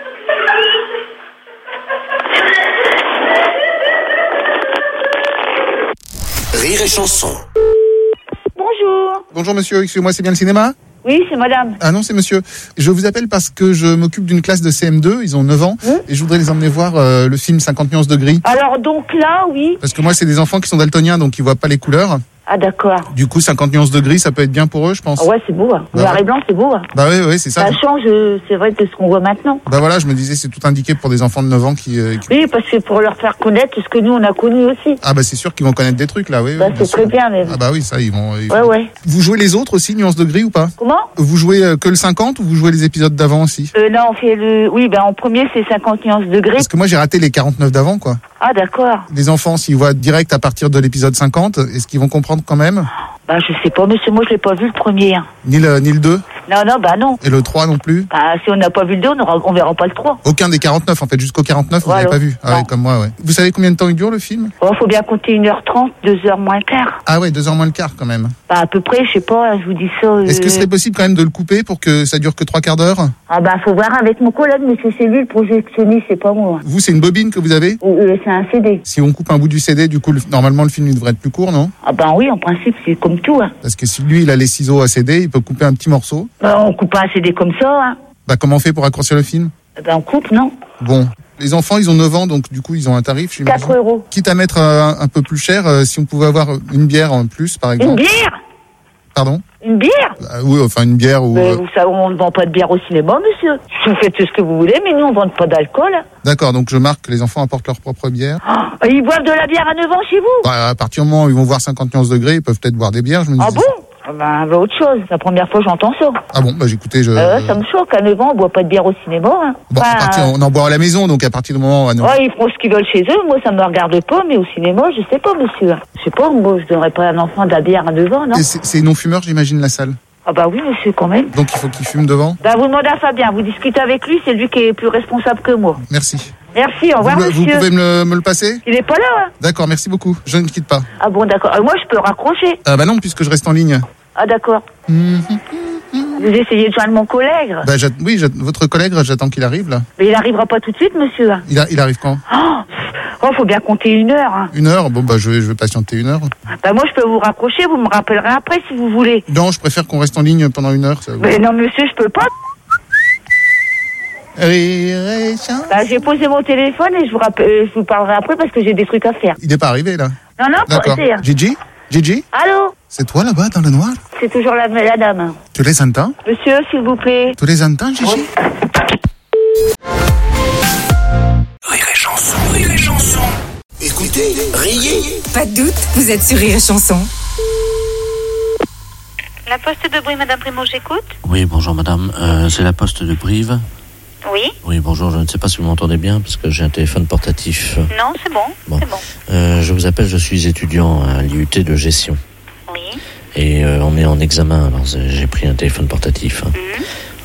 Rire et chanson. Bonjour. Bonjour monsieur, excusez-moi, c'est bien le cinéma? Oui, c'est madame. Ah non, c'est monsieur. Je vous appelle parce que je m'occupe d'une classe de C M deux, ils ont neuf ans, Mmh. et je voudrais les emmener voir euh, le film cinquante nuances de gris. Alors donc là, oui. Parce que moi, c'est des enfants qui sont daltoniens, donc ils voient pas les couleurs. Ah d'accord. Du coup, cinquante nuances de gris, ça peut être bien pour eux, je pense. Ah ouais, c'est beau. Hein. Bah Noir ouais. et blanc, c'est beau. Hein. Bah oui, oui, c'est ça. Ça change, euh, c'est vrai, de ce qu'on voit maintenant. Bah voilà, je me disais, c'est tout indiqué pour des enfants de neuf ans qui... euh, qui- Oui, parce que pour leur faire connaître ce que nous, on a connu aussi. Ah bah c'est sûr qu'ils vont connaître des trucs, là, oui. Bah, oui, bien c'est sûr. très bien, même. Ah bah oui, ça, ils vont... ils Ouais, vont- ouais. Vous jouez les autres aussi, nuances de gris ou pas? Comment? Vous jouez euh, que le cinquante ou vous jouez les épisodes d'avant aussi? Euh, non, on fait le... Oui, ben en premier, c'est cinquante nuances de gris. Parce que moi, j'ai raté les quarante-neuf d'avant, quoi. Ah d'accord. Les enfants, s'ils voient direct à partir de l'épisode cinquante, est-ce qu'ils vont comprendre quand même? Bah je sais pas, monsieur, moi je l'ai pas vu le premier. Hein. Ni le, ni le deux? Non, non, bah non. Et le trois non plus? Bah si on n'a pas vu le deux, on, aura... on verra pas le trois. Aucun des quarante-neuf, en fait, jusqu'au quarante-neuf, vous Voilà. n'avez pas vu? Ah ouais, comme moi, ouais. Vous savez combien de temps il dure, le film? Oh, faut bien compter une heure trente, deux heures moins quart. Ah ouais, deux heures moins le quart, quand même. Bah à peu près, je sais pas, je vous dis ça. euh, Est-ce que ce serait possible quand même de le couper pour que ça dure que trois quarts d'heure? Ah bah faut voir avec mon collègue, monsieur, c'est lui le projectionniste, c'est pas moi. Vous, c'est une bobine que vous avez? Euh, c'est un C D. Si on coupe un bout du C D, du coup, le- normalement, le film, il devrait être plus court, non? Ah bah oui, en principe, c'est comme tout. Hein. Parce que si lui, il a les ciseaux à C D, il peut couper un petit morceau. Bah, on coupe pas un C D comme ça, hein. Bah, comment on fait pour raccourcir le film? Eh ben, on coupe, non? Bon. Les enfants, ils ont neuf ans, donc du coup, ils ont un tarif, j'imagine. quatre euros. Quitte à mettre euh, un, un peu plus cher, euh, si on pouvait avoir une bière en plus, par exemple. Une bière? Pardon? Une bière? Euh, Oui, enfin, une bière ou... Mais euh, vous savez, on ne vend pas de bière au cinéma, monsieur. Vous faites tout ce que vous voulez, mais nous, on ne vend pas d'alcool. D'accord, donc je marque que les enfants apportent leur propre bière. Ah, ils boivent de la bière à neuf ans chez vous? Bah, à partir du moment où ils vont voir cinquante nuances degrés, ils peuvent peut-être boire des bières, je me dis. Ah bon? Ah ben, bah, autre chose. C'est la première fois que j'entends ça. Ah bon, bah écoutez, je... Euh, ça me choque. À neuf ans, on boit pas de bière au cinéma. Hein. Bon, Enfin, à partir, on en boit à la maison, donc à partir du moment où... à neuf- ouais, ils feront ce qu'ils veulent chez eux. Moi, ça me regarde pas, mais au cinéma, je sais pas, monsieur. Je sais pas, moi, je donnerais pas à un enfant de la bière à neuf ans, non? Et c'est c'est non-fumeur, j'imagine, la salle. Ah bah oui, monsieur, quand même. Donc il faut qu'il fume devant. Bah, vous demandez à Fabien, vous discutez avec lui, c'est lui qui est plus responsable que moi. Merci. Merci, au revoir, vous, le- vous monsieur. pouvez me le, me le passer? Il est pas là, hein? D'accord, merci beaucoup. Je ne quitte pas. Ah bon, d'accord. Euh, moi, je peux raccrocher. Ah bah non, puisque je reste en ligne. Ah d'accord. Vous essayez de joindre mon collègue. Bah, j'att- oui, j'att- votre collègue, j'attends qu'il arrive là. Mais il arrivera pas tout de suite, monsieur. Il, a- il arrive quand? Oh, oh, faut bien compter une heure. Hein. Une heure? Bon bah je vais, je vais patienter une heure. Bah moi, je peux vous raccrocher, vous me rappellerez après si vous voulez. Non, je préfère qu'on reste en ligne pendant une heure. Ça... Mais non, monsieur, je peux pas. Rire et chanson. Bah, j'ai posé mon téléphone et je vous, rappelle, euh, je vous parlerai après parce que j'ai des trucs à faire. Il n'est pas arrivé là. Non, non, D'accord. c'est... Gigi? Gigi? Allô? C'est toi là-bas dans le noir? C'est toujours la, la dame. Tu les entends? Monsieur, s'il vous plaît. Tu les entends, Gigi? Rire et chanson. Rire et chanson. Écoutez, riez. Pas de doute, vous êtes sur Rire et Chanson. La poste de bruit, Madame Primo, j'écoute. Oui, bonjour madame. Euh, c'est la poste de Brive. Oui. Oui, bonjour. Je ne sais pas si vous m'entendez bien parce que j'ai un téléphone portatif. Non, c'est bon. Bon. C'est bon. Euh, je vous appelle, je suis étudiant à l'I U T de gestion. Oui. Et euh, on est en examen, alors j'ai pris un téléphone portatif. Mhm.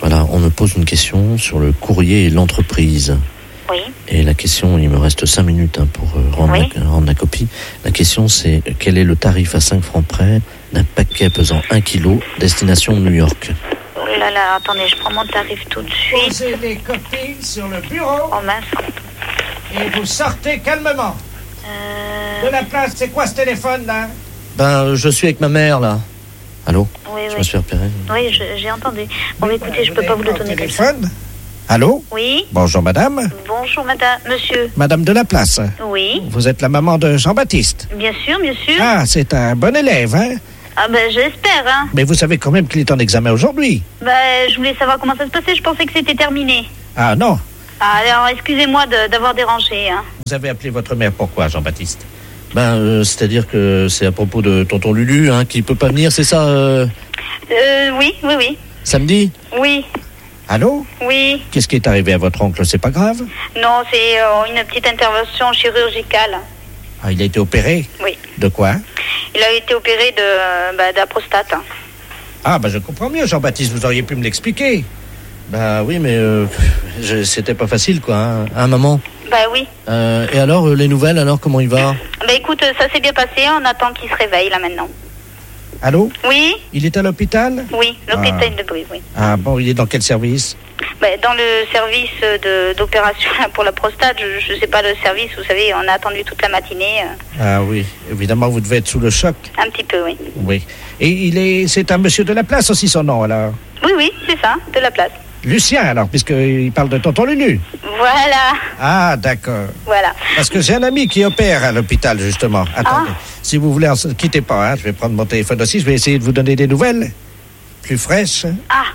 Voilà, on me pose une question sur le courrier et l'entreprise. Oui. Et la question, il me reste cinq minutes hein, pour euh, rendre, Oui. la, rendre la copie. La question, c'est quel est le tarif à cinq francs près d'un paquet pesant un kilo, destination New York? Oh là là, attendez, je prends mon tarif tout de suite. Posez les copies sur le bureau. Oh mince. Et vous sortez calmement. Euh... De la place, c'est quoi ce téléphone là? Ben, euh, je suis avec ma mère, là. Allô? Oui, Je oui. me suis repéré. Oui, je- j'ai entendu. Bon, mais écoutez, je peux pas vous le donner comme ça. Téléphone? Allô? Oui. Bonjour madame. Bonjour, madame, monsieur. Madame de la place. Oui. Vous êtes la maman de Jean-Baptiste. Bien sûr, bien sûr. Ah, c'est un bon élève, hein? Ah ben, j'espère, hein. Mais vous savez quand même qu'il est en examen aujourd'hui. Ben, je voulais savoir comment ça se passait. Je pensais que c'était terminé. Ah non. Ah, alors, excusez-moi de- d'avoir dérangé, hein. Vous avez appelé votre mère pourquoi, Jean-Baptiste? Ben, euh, c'est-à-dire que c'est à propos de tonton Lulu, hein, qui peut pas venir, c'est ça, euh, Euh, oui, oui, oui. samedi? Oui, Allô? oui. Qu'est-ce qui est arrivé à votre oncle? C'est pas grave? Non, c'est euh, une petite intervention chirurgicale. Ah, il a été opéré? Oui. De quoi? Il a été opéré de, euh, bah, de la prostate. hein. Ah, bah je comprends mieux, Jean-Baptiste, vous auriez pu me l'expliquer. Ben oui, mais euh, je- c'était pas facile, quoi, hein, hein, maman? Bah oui. Euh, et alors, euh, les nouvelles, alors, comment il va? Bah écoute, euh, ça s'est bien passé. On attend qu'il se réveille, là, maintenant. Allô? Oui, Il est à l'hôpital? oui, l'hôpital Ah. de Brie, oui. Ah bon, il est dans quel service? Bah, dans le service de- d'opération pour la prostate, je, je sais pas le service, vous savez, on a attendu toute la matinée. euh, Ah oui, évidemment, vous devez être sous le choc. un petit peu, oui. Oui. Et il est, c'est un monsieur de la place aussi, son nom, alors? Oui, oui, c'est ça, de la place. Lucien, alors, puisqu'il parle de tonton Lulu. Voilà, Ah, d'accord. voilà. Parce que j'ai un ami qui opère à l'hôpital, justement. Attendez, si vous voulez, ne quittez pas, hein, je vais prendre mon téléphone aussi, je vais essayer de vous donner des nouvelles plus fraîches. Ah,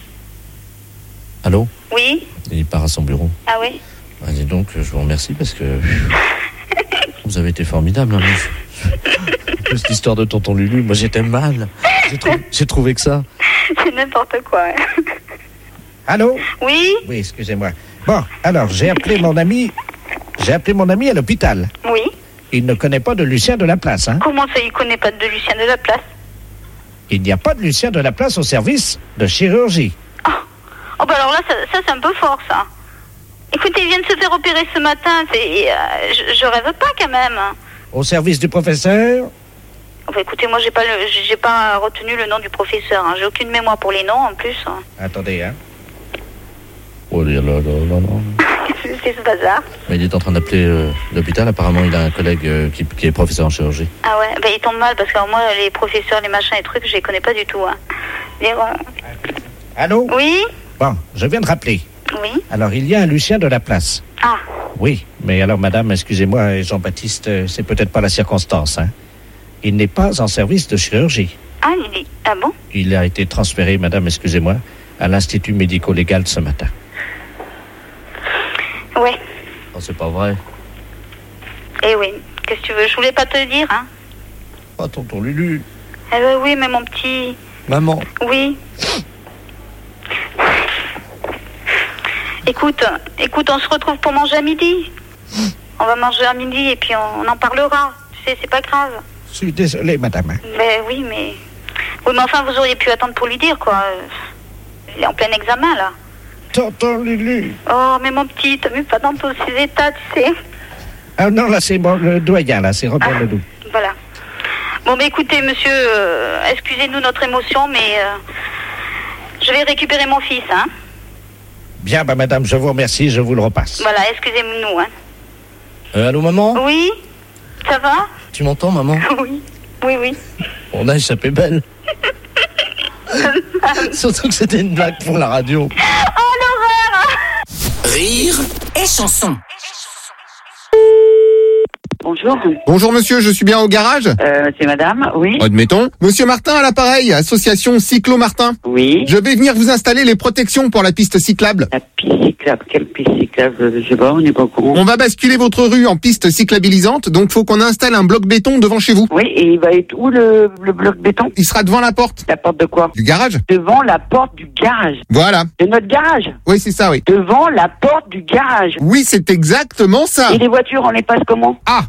Allô? oui, Il part à son bureau. ah oui. Ah, dis donc, je vous remercie parce que vous avez été formidable. Hein, mais- En plus, l'histoire de tonton Lulu, moi j'étais mal. J'ai trou- j'ai trouvé que ça. C'est n'importe quoi. hein. Allô? Oui, Oui, excusez-moi. Bon, alors, j'ai appelé mon ami, j'ai appelé mon ami à l'hôpital. oui. Il ne connaît pas de Lucien de la place, hein? Comment ça, il connaît pas de Lucien de la place? Il n'y a pas de Lucien de la place au service de chirurgie. Oh bah alors là, ça, ça, c'est un peu fort, ça. Écoutez, il vient de se faire opérer ce matin, c'est... euh, je, je rêve pas, quand même. Au service du professeur? Oh bah écoutez, moi, j'ai pas, le- j'ai pas retenu le nom du professeur, hein. J'ai aucune mémoire pour les noms, en plus. hein. Attendez, hein? Oh là là là là là. Qu'est-ce que c'est ce bazar? Mais il est en train d'appeler euh, l'hôpital. Apparemment, il a un collègue euh, qui, qui est professeur en chirurgie. Ah ouais, bah il tombe mal, parce que alors, moi, les professeurs, les machins, les trucs, je les connais pas du tout, hein. Et, euh, Allô? Oui? Bon, je viens de rappeler. Oui? Alors, il y a un Lucien de la place. Ah, Oui, mais alors, madame, excusez-moi, Jean-Baptiste, euh, c'est peut-être pas la circonstance, hein? Il n'est pas en service de chirurgie. ah, il est... Ah bon? Il a été transféré, madame, excusez-moi, à l'Institut médico-légal ce matin. Ouais. Oh, c'est pas vrai. Eh oui, qu'est-ce que tu veux? Je voulais pas te le dire, hein. Oh, tonton Lulu. Eh ben oui, mais mon petit... Maman. Oui. Écoute, écoute, on se retrouve pour manger à midi. On va manger à midi et puis on, on en parlera. Tu sais, c'est pas grave. Je suis désolé, madame. Ben oui, mais... Oui, mais enfin, vous auriez pu attendre pour lui dire, quoi. Il est en plein examen, là. Tonton Lulu. Oh, mais mon petit, t'as vu pas dans tous ces états, tu sais. Ah non, là, c'est bon, le doyen, là, c'est Robert Ledoux. Voilà. Bon, mais écoutez, monsieur, euh, excusez-nous notre émotion, mais... euh, je vais récupérer mon fils, hein. Bien, bah, madame, je vous remercie, je vous le repasse. Voilà, excusez-nous, hein. Euh, allô, maman? Oui? Ça va? Tu m'entends, maman? Oui. Oui, oui. On a échappé belle. Surtout que c'était une blague pour la radio. Oh, l'horreur! Rire et chanson. Bonjour. Bonjour monsieur, je suis bien au garage? Euh, c'est madame, oui. Admettons. Monsieur Martin à l'appareil, association Cyclo Martin. Oui. Je vais venir vous installer les protections pour la piste cyclable. La piste cyclable, quelle piste cyclable? Je sais pas, on n'est pas au courant. On va basculer votre rue en piste cyclabilisante, donc faut qu'on installe un bloc béton devant chez vous. Oui, et il va être où le, le bloc béton? Il sera devant la porte. La porte de quoi? Du garage. Devant la porte du garage. Voilà. De notre garage? Oui, c'est ça, oui. Devant la porte du garage. Oui, c'est exactement ça. Et les voitures, on les passe comment? Ah,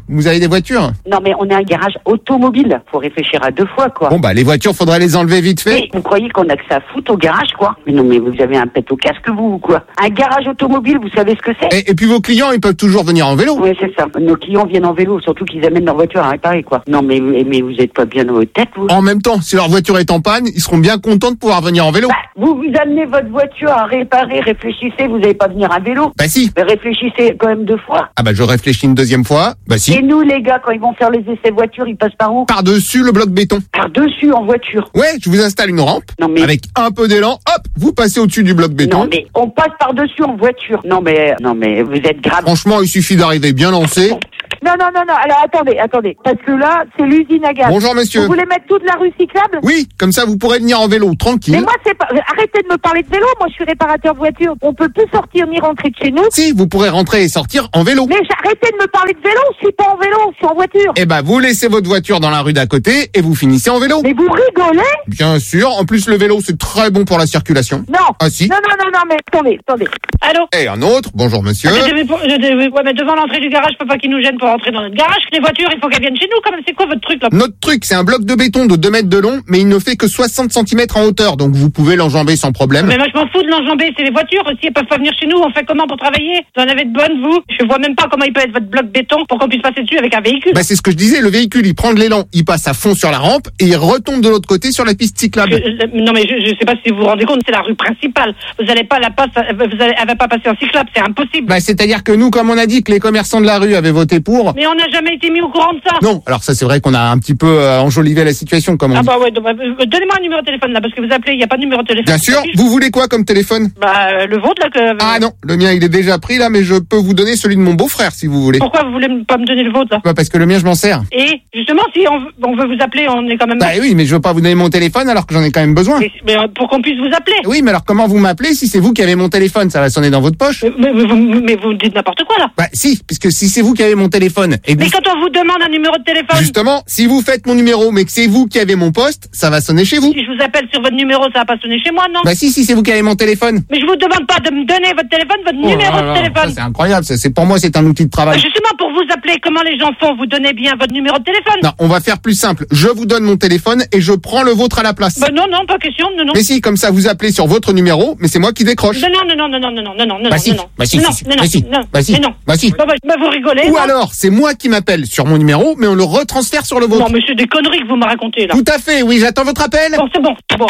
Vous avez des voitures? Non, mais on est un garage automobile. Faut réfléchir à deux fois, quoi. Bon, bah, les voitures, faudrait les enlever vite fait. Mais vous croyez qu'on a que ça à foutre au garage, quoi? Mais non, mais vous avez un pet au casque, vous, ou quoi? Un garage automobile, vous savez ce que c'est? Et, et puis vos clients, ils peuvent toujours venir en vélo. Oui, c'est ça. Nos clients viennent en vélo, surtout qu'ils amènent leur voiture à réparer, quoi. Non, mais, mais vous êtes pas bien dans votre tête, vous? En même temps, si leur voiture est en panne, ils seront bien contents de pouvoir venir en vélo. Bah, vous, vous amenez votre voiture à réparer, réfléchissez, vous n'allez pas venir à vélo. Bah si. Mais réfléchissez quand même deux fois. Ah bah je réfléchis une deuxième fois. Bah si. Et nous, les gars, quand ils vont faire les essais voitures, ils passent par où? Par-dessus le bloc béton. Par-dessus en voiture. Ouais, je vous installe une rampe. Non, mais... Avec un peu d'élan, hop, vous passez au-dessus du bloc béton. Non mais on passe par-dessus en voiture. Non mais non mais vous êtes grave. Franchement, il suffit d'arriver bien lancé. Non, non, non, non. Alors, attendez, attendez. Parce que là, c'est l'usine à gaz. Bonjour, monsieur. Vous voulez mettre toute la rue cyclable? Oui, comme ça, vous pourrez venir en vélo, tranquille. Mais moi, c'est pas... Arrêtez de me parler de vélo. Moi, je suis réparateur de voiture. On peut plus sortir ni rentrer de chez nous. Si, vous pourrez rentrer et sortir en vélo. Mais arrêtez de me parler de vélo. Je suis pas en vélo, je suis en voiture. Eh ben, vous laissez votre voiture dans la rue d'à côté et vous finissez en vélo. Mais vous rigolez? Bien sûr. En plus, le vélo, c'est très bon pour la circulation. Non. Ah, si. Non, non, non, non, mais attendez, attendez. Allô? Et un autre. Bonjour, monsieur. Ah, mais, pour, je, je, ouais, mais devant l'entrée du garage, je peux pas qu'ils nous gênent pour rentrer dans notre garage. Les voitures, il faut qu'elles viennent chez nous. Quand même, c'est quoi votre truc, là? Notre truc, c'est un bloc de béton de deux mètres de long, mais il ne fait que soixante centimètres en hauteur, donc vous pouvez l'enjamber sans problème. Mais moi, je m'en fous de l'enjamber. C'est les voitures. Si elles peuvent pas venir chez nous, on fait comment pour travailler? Vous en avez de bonnes, vous? Je vois même pas comment il peut être votre bloc béton pour qu'on puisse passer dessus avec un véhicule. Bah, c'est ce que je disais. Le véhicule, il prend de l'élan, il passe à fond sur la rampe et il retombe de l'autre côté sur la piste cyclable. Je, non, mais je, je sais pas si vous vous rendez compte, c'est la rue principale. Vous allez pas la passer, vous allez, elle va pas passer en cyclable, c'est impossible. Bah, c'est-à-dire que nous, comme on a dit que les commerçants de la rue avaient voté pour. Mais on n'a jamais été mis au courant de ça. Non, alors ça, c'est vrai qu'on a un petit peu euh, enjolivé la situation, comme on ah dit. bah ouais, donc, bah, donnez-moi un numéro de téléphone là, parce que vous appelez, il y a pas de numéro de téléphone. Bien sûr. Vous voulez quoi comme téléphone? Bah, euh, le vôtre là que. Ah non, le mien, il est déjà pris là, mais je peux vous donner celui de mon beau-frère si vous voulez. Pourquoi vous voulez pas me donner le vôtre là? Bah, parce que le mien, je m'en sers. Et justement, si on veut, on veut vous appeler, on est quand même. Bah oui, mais je veux pas vous donner mon téléphone alors que j'en ai quand même besoin. Mais, mais euh, pour qu'on puisse vous appeler. Oui, mais alors comment vous m'appelez si c'est vous qui avez mon téléphone? Ça va sonner dans votre poche. Mais, mais, mais, mais vous dites n'importe quoi là. Bah si, puisque si c'est vous qui avez mon téléphone. Et que mais vous... quand on vous demande un numéro de téléphone. Justement, si vous faites mon numéro, mais que c'est vous qui avez mon poste, ça va sonner chez vous. Si je vous appelle sur votre numéro, ça va pas sonner chez moi, non? Bah si, si c'est vous qui avez mon téléphone. Mais je vous demande pas de me donner votre téléphone, votre Oh numéro là là, de téléphone. ça, c'est incroyable, ça, c'est pour moi c'est un outil de travail. Bah justement, pour vous appeler, comment les gens font? Vous donnez bien votre numéro de téléphone? Non, on va faire plus simple. Je vous donne mon téléphone et je prends le vôtre à la place. Bah non, non, pas question, non, non. Mais si, comme ça vous appelez sur votre numéro, mais c'est moi qui décroche. Non, non, non, non, non, non, non, non, non, non, Bah si, non, non. bah si, non, si, non, bah si, non, bah si, mais non. bah si. Bah, bah, bah, vous rigolez. Ou non alors, c'est moi qui m'appelle sur mon numéro, mais on le retransfère sur le vôtre. Non, mais c'est des conneries que vous me racontez, là. Tout à fait, oui, j'attends votre appel. Bon, c'est bon, bon.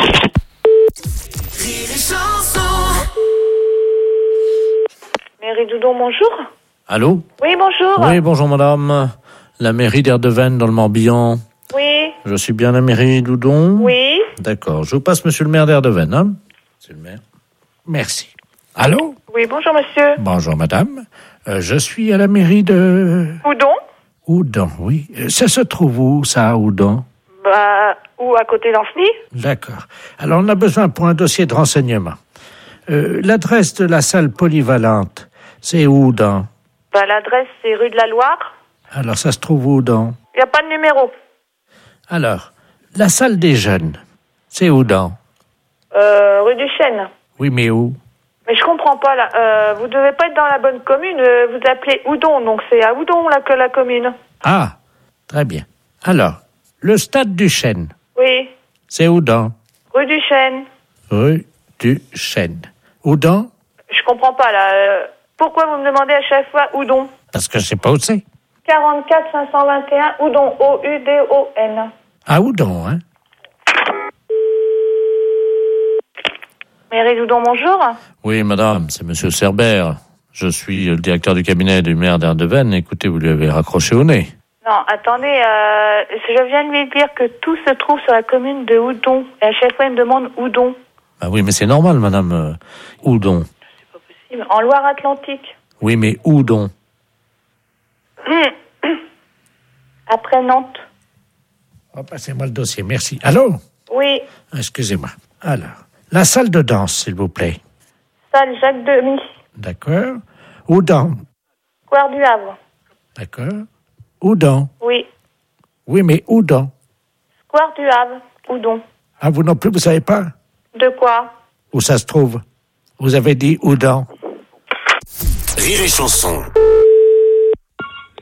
Mairie Doudon, bonjour. Allô? Oui, bonjour. Oui, bonjour madame. La mairie d'Erdeven dans le Morbihan. Oui. Je suis bien la mairie Doudon? Oui. D'accord, je vous passe monsieur le maire d'Erdeven, hein? C'est le maire. Merci. Allô? Oui, bonjour monsieur. Bonjour madame. Euh, je suis à la mairie de... Oudon? Oudon, oui. Euh, Ça se trouve où, ça, Oudon? Bah, ou à côté d'Ancenis? D'accord. Alors, on a besoin pour un dossier de renseignement. Euh, l'adresse de la salle polyvalente, c'est où, dans? Bah, l'adresse, c'est rue de la Loire. Alors, ça se trouve où, dans? Il n'y a pas de numéro. Alors, la salle des jeunes, c'est où, dans? Euh, rue du Chêne. Oui, mais où? Mais je comprends pas, là. Euh, vous devez pas être dans la bonne commune. Euh, vous appelez Oudon, donc c'est à Oudon, là, que la commune. Ah, très bien. Alors, le stade du Chêne, Oui. c'est où, dans? Rue du Chêne. Rue du Chêne. Où, dans? Je comprends pas, là. Euh, pourquoi vous me demandez à chaque fois Oudon? Parce que je sais pas où c'est. quarante-quatre cinq cent vingt et un, Oudon, O U D O N. Ah, Oudon, hein? Mairie Doudon, bonjour. Oui, madame, c'est monsieur Cerbère. Je suis le directeur du cabinet du maire d'Erdeven. Écoutez, vous lui avez raccroché au nez. Non, attendez, euh, je viens de lui dire que tout se trouve sur la commune de Oudon. Et à chaque fois, il me demande Oudon. Ah oui, mais c'est normal, madame. Euh, Oudon. En Loire-Atlantique. Oui, mais Oudon. Après Nantes. Oh, passez-moi le dossier, merci. Allô? Oui. Excusez-moi. Alors, la salle de danse, s'il vous plaît. Salle Jacques Demy. D'accord. Oudon. Square du Havre. D'accord. Oudon. Oui. Oui, mais Oudon. Square du Havre. Oudon. Ah, vous non plus, vous savez pas? De quoi? Où ça se trouve? Vous avez dit Oudon. Rire et chanson.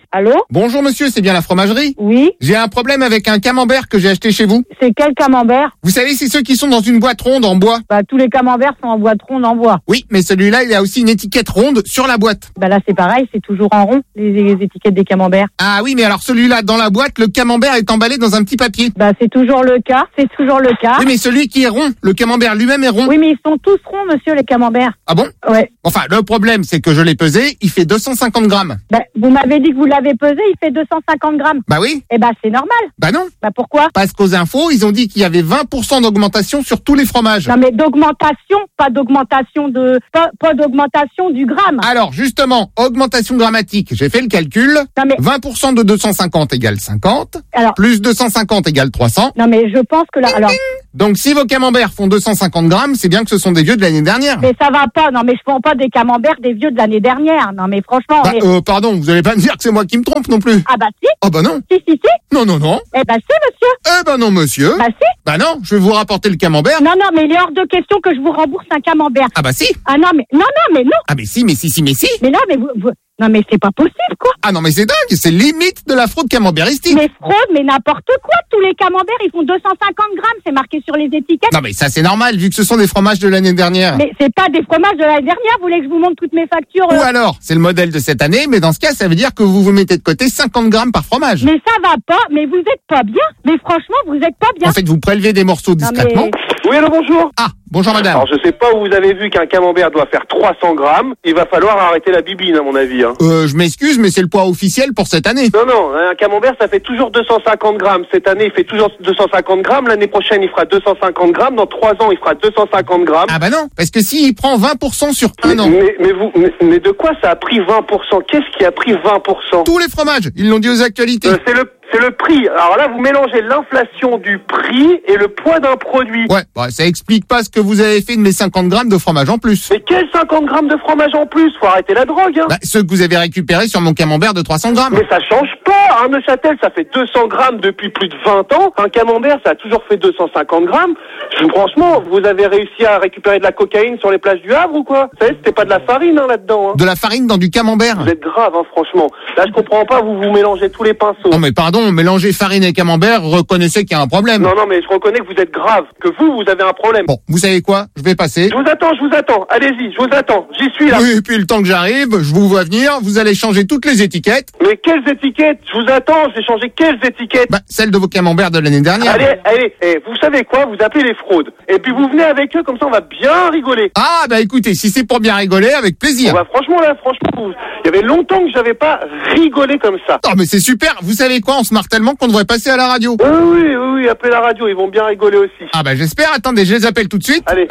Allô? Bonjour monsieur, c'est bien la fromagerie? Oui. J'ai un problème avec un camembert que j'ai acheté chez vous. C'est quel camembert? Vous savez, c'est ceux qui sont dans une boîte ronde en bois. Bah, tous les camemberts sont en boîte ronde en bois. Oui, mais celui-là, il a aussi une étiquette ronde sur la boîte. Bah là, c'est pareil, c'est toujours en rond, les, les étiquettes des camemberts. Ah oui, mais alors celui-là, dans la boîte, le camembert est emballé dans un petit papier. Bah, c'est toujours le cas, c'est toujours le cas. Oui, mais celui qui est rond, le camembert lui-même est rond. Oui, mais ils sont tous ronds, monsieur, les camemberts. Ah bon? Ouais. Enfin, le problème, c'est que je l'ai pesé, il fait deux cent cinquante grammes. Bah, vous m'avez dit que vous l'avez pesé, il fait deux cent cinquante grammes. Bah oui. Eh bah, c'est normal. Bah non. Bah pourquoi? Parce qu'aux infos, ils ont dit qu'il y avait vingt pour cent d'augmentation sur tous les fromages. Non mais d'augmentation, pas d'augmentation de, pas, pas d'augmentation du gramme. Alors justement, augmentation grammatique, j'ai fait le calcul. Non mais vingt pour cent de deux cent cinquante égale cinquante. Alors plus deux cent cinquante égale trois cents. Non mais je pense que là, alors. Donc si vos camemberts font deux cent cinquante grammes, c'est bien que ce sont des vieux de l'année dernière. Mais ça va pas, non mais je prends pas des camemberts des vieux de l'année dernière. Non mais franchement. Bah, mais... euh, pardon, vous allez pas me dire que c'est moi qui me trompe non plus. Ah bah si. Oh bah non. Si si si. Non non non. Eh bah si monsieur. Eh bah non monsieur. Bah si. Bah non, je vais vous rapporter le camembert. Non non mais il est hors de question que je vous rembourse un camembert. Ah bah si. Ah non mais non non mais non. Ah mais si mais si si mais si. Mais là mais vous, vous... non mais c'est pas possible quoi. Ah non mais c'est dingue, c'est limite de la fraude camembéristique. Mais fraude, mais n'importe quoi. Tous les camemberts ils font deux cent cinquante grammes, c'est marqué sur les étiquettes. Non mais ça c'est normal vu que ce sont des fromages de l'année dernière. Mais c'est pas des fromages de l'année dernière. Vous voulez que je vous montre toutes mes factures? Ou euh... alors c'est le modèle de cette année, mais dans ce cas ça veut dire que vous vous mettez de côté cinquante grammes par fromage. Mais ça va pas. Mais vous êtes pas bien. Mais franchement vous êtes pas bien. En fait vous prélevez des morceaux discrètement. mais... Oui, allô, bonjour. Ah, bonjour madame. Alors, je sais pas où vous avez vu qu'un camembert doit faire trois cents grammes. Il va falloir arrêter la bibine, à mon avis. Hein. Euh, je m'excuse, mais c'est le poids officiel pour cette année. Non, non, un camembert, ça fait toujours deux cent cinquante grammes. Cette année, il fait toujours deux cent cinquante grammes. L'année prochaine, il fera deux cent cinquante grammes. Dans trois ans, il fera deux cent cinquante grammes. Ah bah non, parce que s'il prend vingt pour cent sur un mais, an. Mais, mais, vous, mais, mais de quoi ça a pris vingt pour cent? Qu'est-ce qui a pris vingt pour cent? Tous les fromages, ils l'ont dit aux actualités. Euh, c'est le C'est le prix. Alors là, vous mélangez l'inflation du prix et le poids d'un produit. Ouais, bah, ça explique pas ce que vous avez fait de mes cinquante grammes de fromage en plus. Mais quels cinquante grammes de fromage en plus? Faut arrêter la drogue, hein. Bah, ceux que vous avez récupérés sur mon camembert de trois cents grammes. Mais ça change pas. Un Neuchâtel, ça fait deux cents grammes depuis plus de vingt ans. Un camembert, ça a toujours fait deux cent cinquante grammes. Je, franchement, vous avez réussi à récupérer de la cocaïne sur les plages du Havre ou quoi? Vous savez, c'était pas de la farine, hein, là-dedans, hein. De la farine dans du camembert. Vous êtes grave, hein, franchement. Là, je comprends pas, vous vous mélangez tous les pinceaux. Non mais pardon, mélanger farine et camembert, reconnaissez qu'il y a un problème. Non, non, mais je reconnais que vous êtes grave, que vous, vous avez un problème. Bon, vous savez quoi? Je vais passer. Je vous attends, je vous attends. Allez-y, je vous attends. J'y suis là. Oui, et puis le temps que j'arrive, je vous vois venir, vous allez changer toutes les étiquettes. Mais quelles étiquettes? Je vous attends, je vais changer quelles étiquettes? Bah, celles de vos camemberts de l'année dernière. Allez, allez, eh, vous savez quoi? Vous appelez les fraudes. Et puis vous venez avec eux, comme ça on va bien rigoler. Ah, bah écoutez, si c'est pour bien rigoler, avec plaisir. Bon, bah franchement là, franchement, vous... il y avait longtemps que j'avais pas rigolé comme ça. Oh, mais c'est super. Vous savez quoi? On se marre tellement qu'on devrait passer à la radio. Oui, oui, oui, oui, appelez la radio, ils vont bien rigoler aussi. Ah, bah j'espère. Attendez, je les appelle tout de suite. Allez.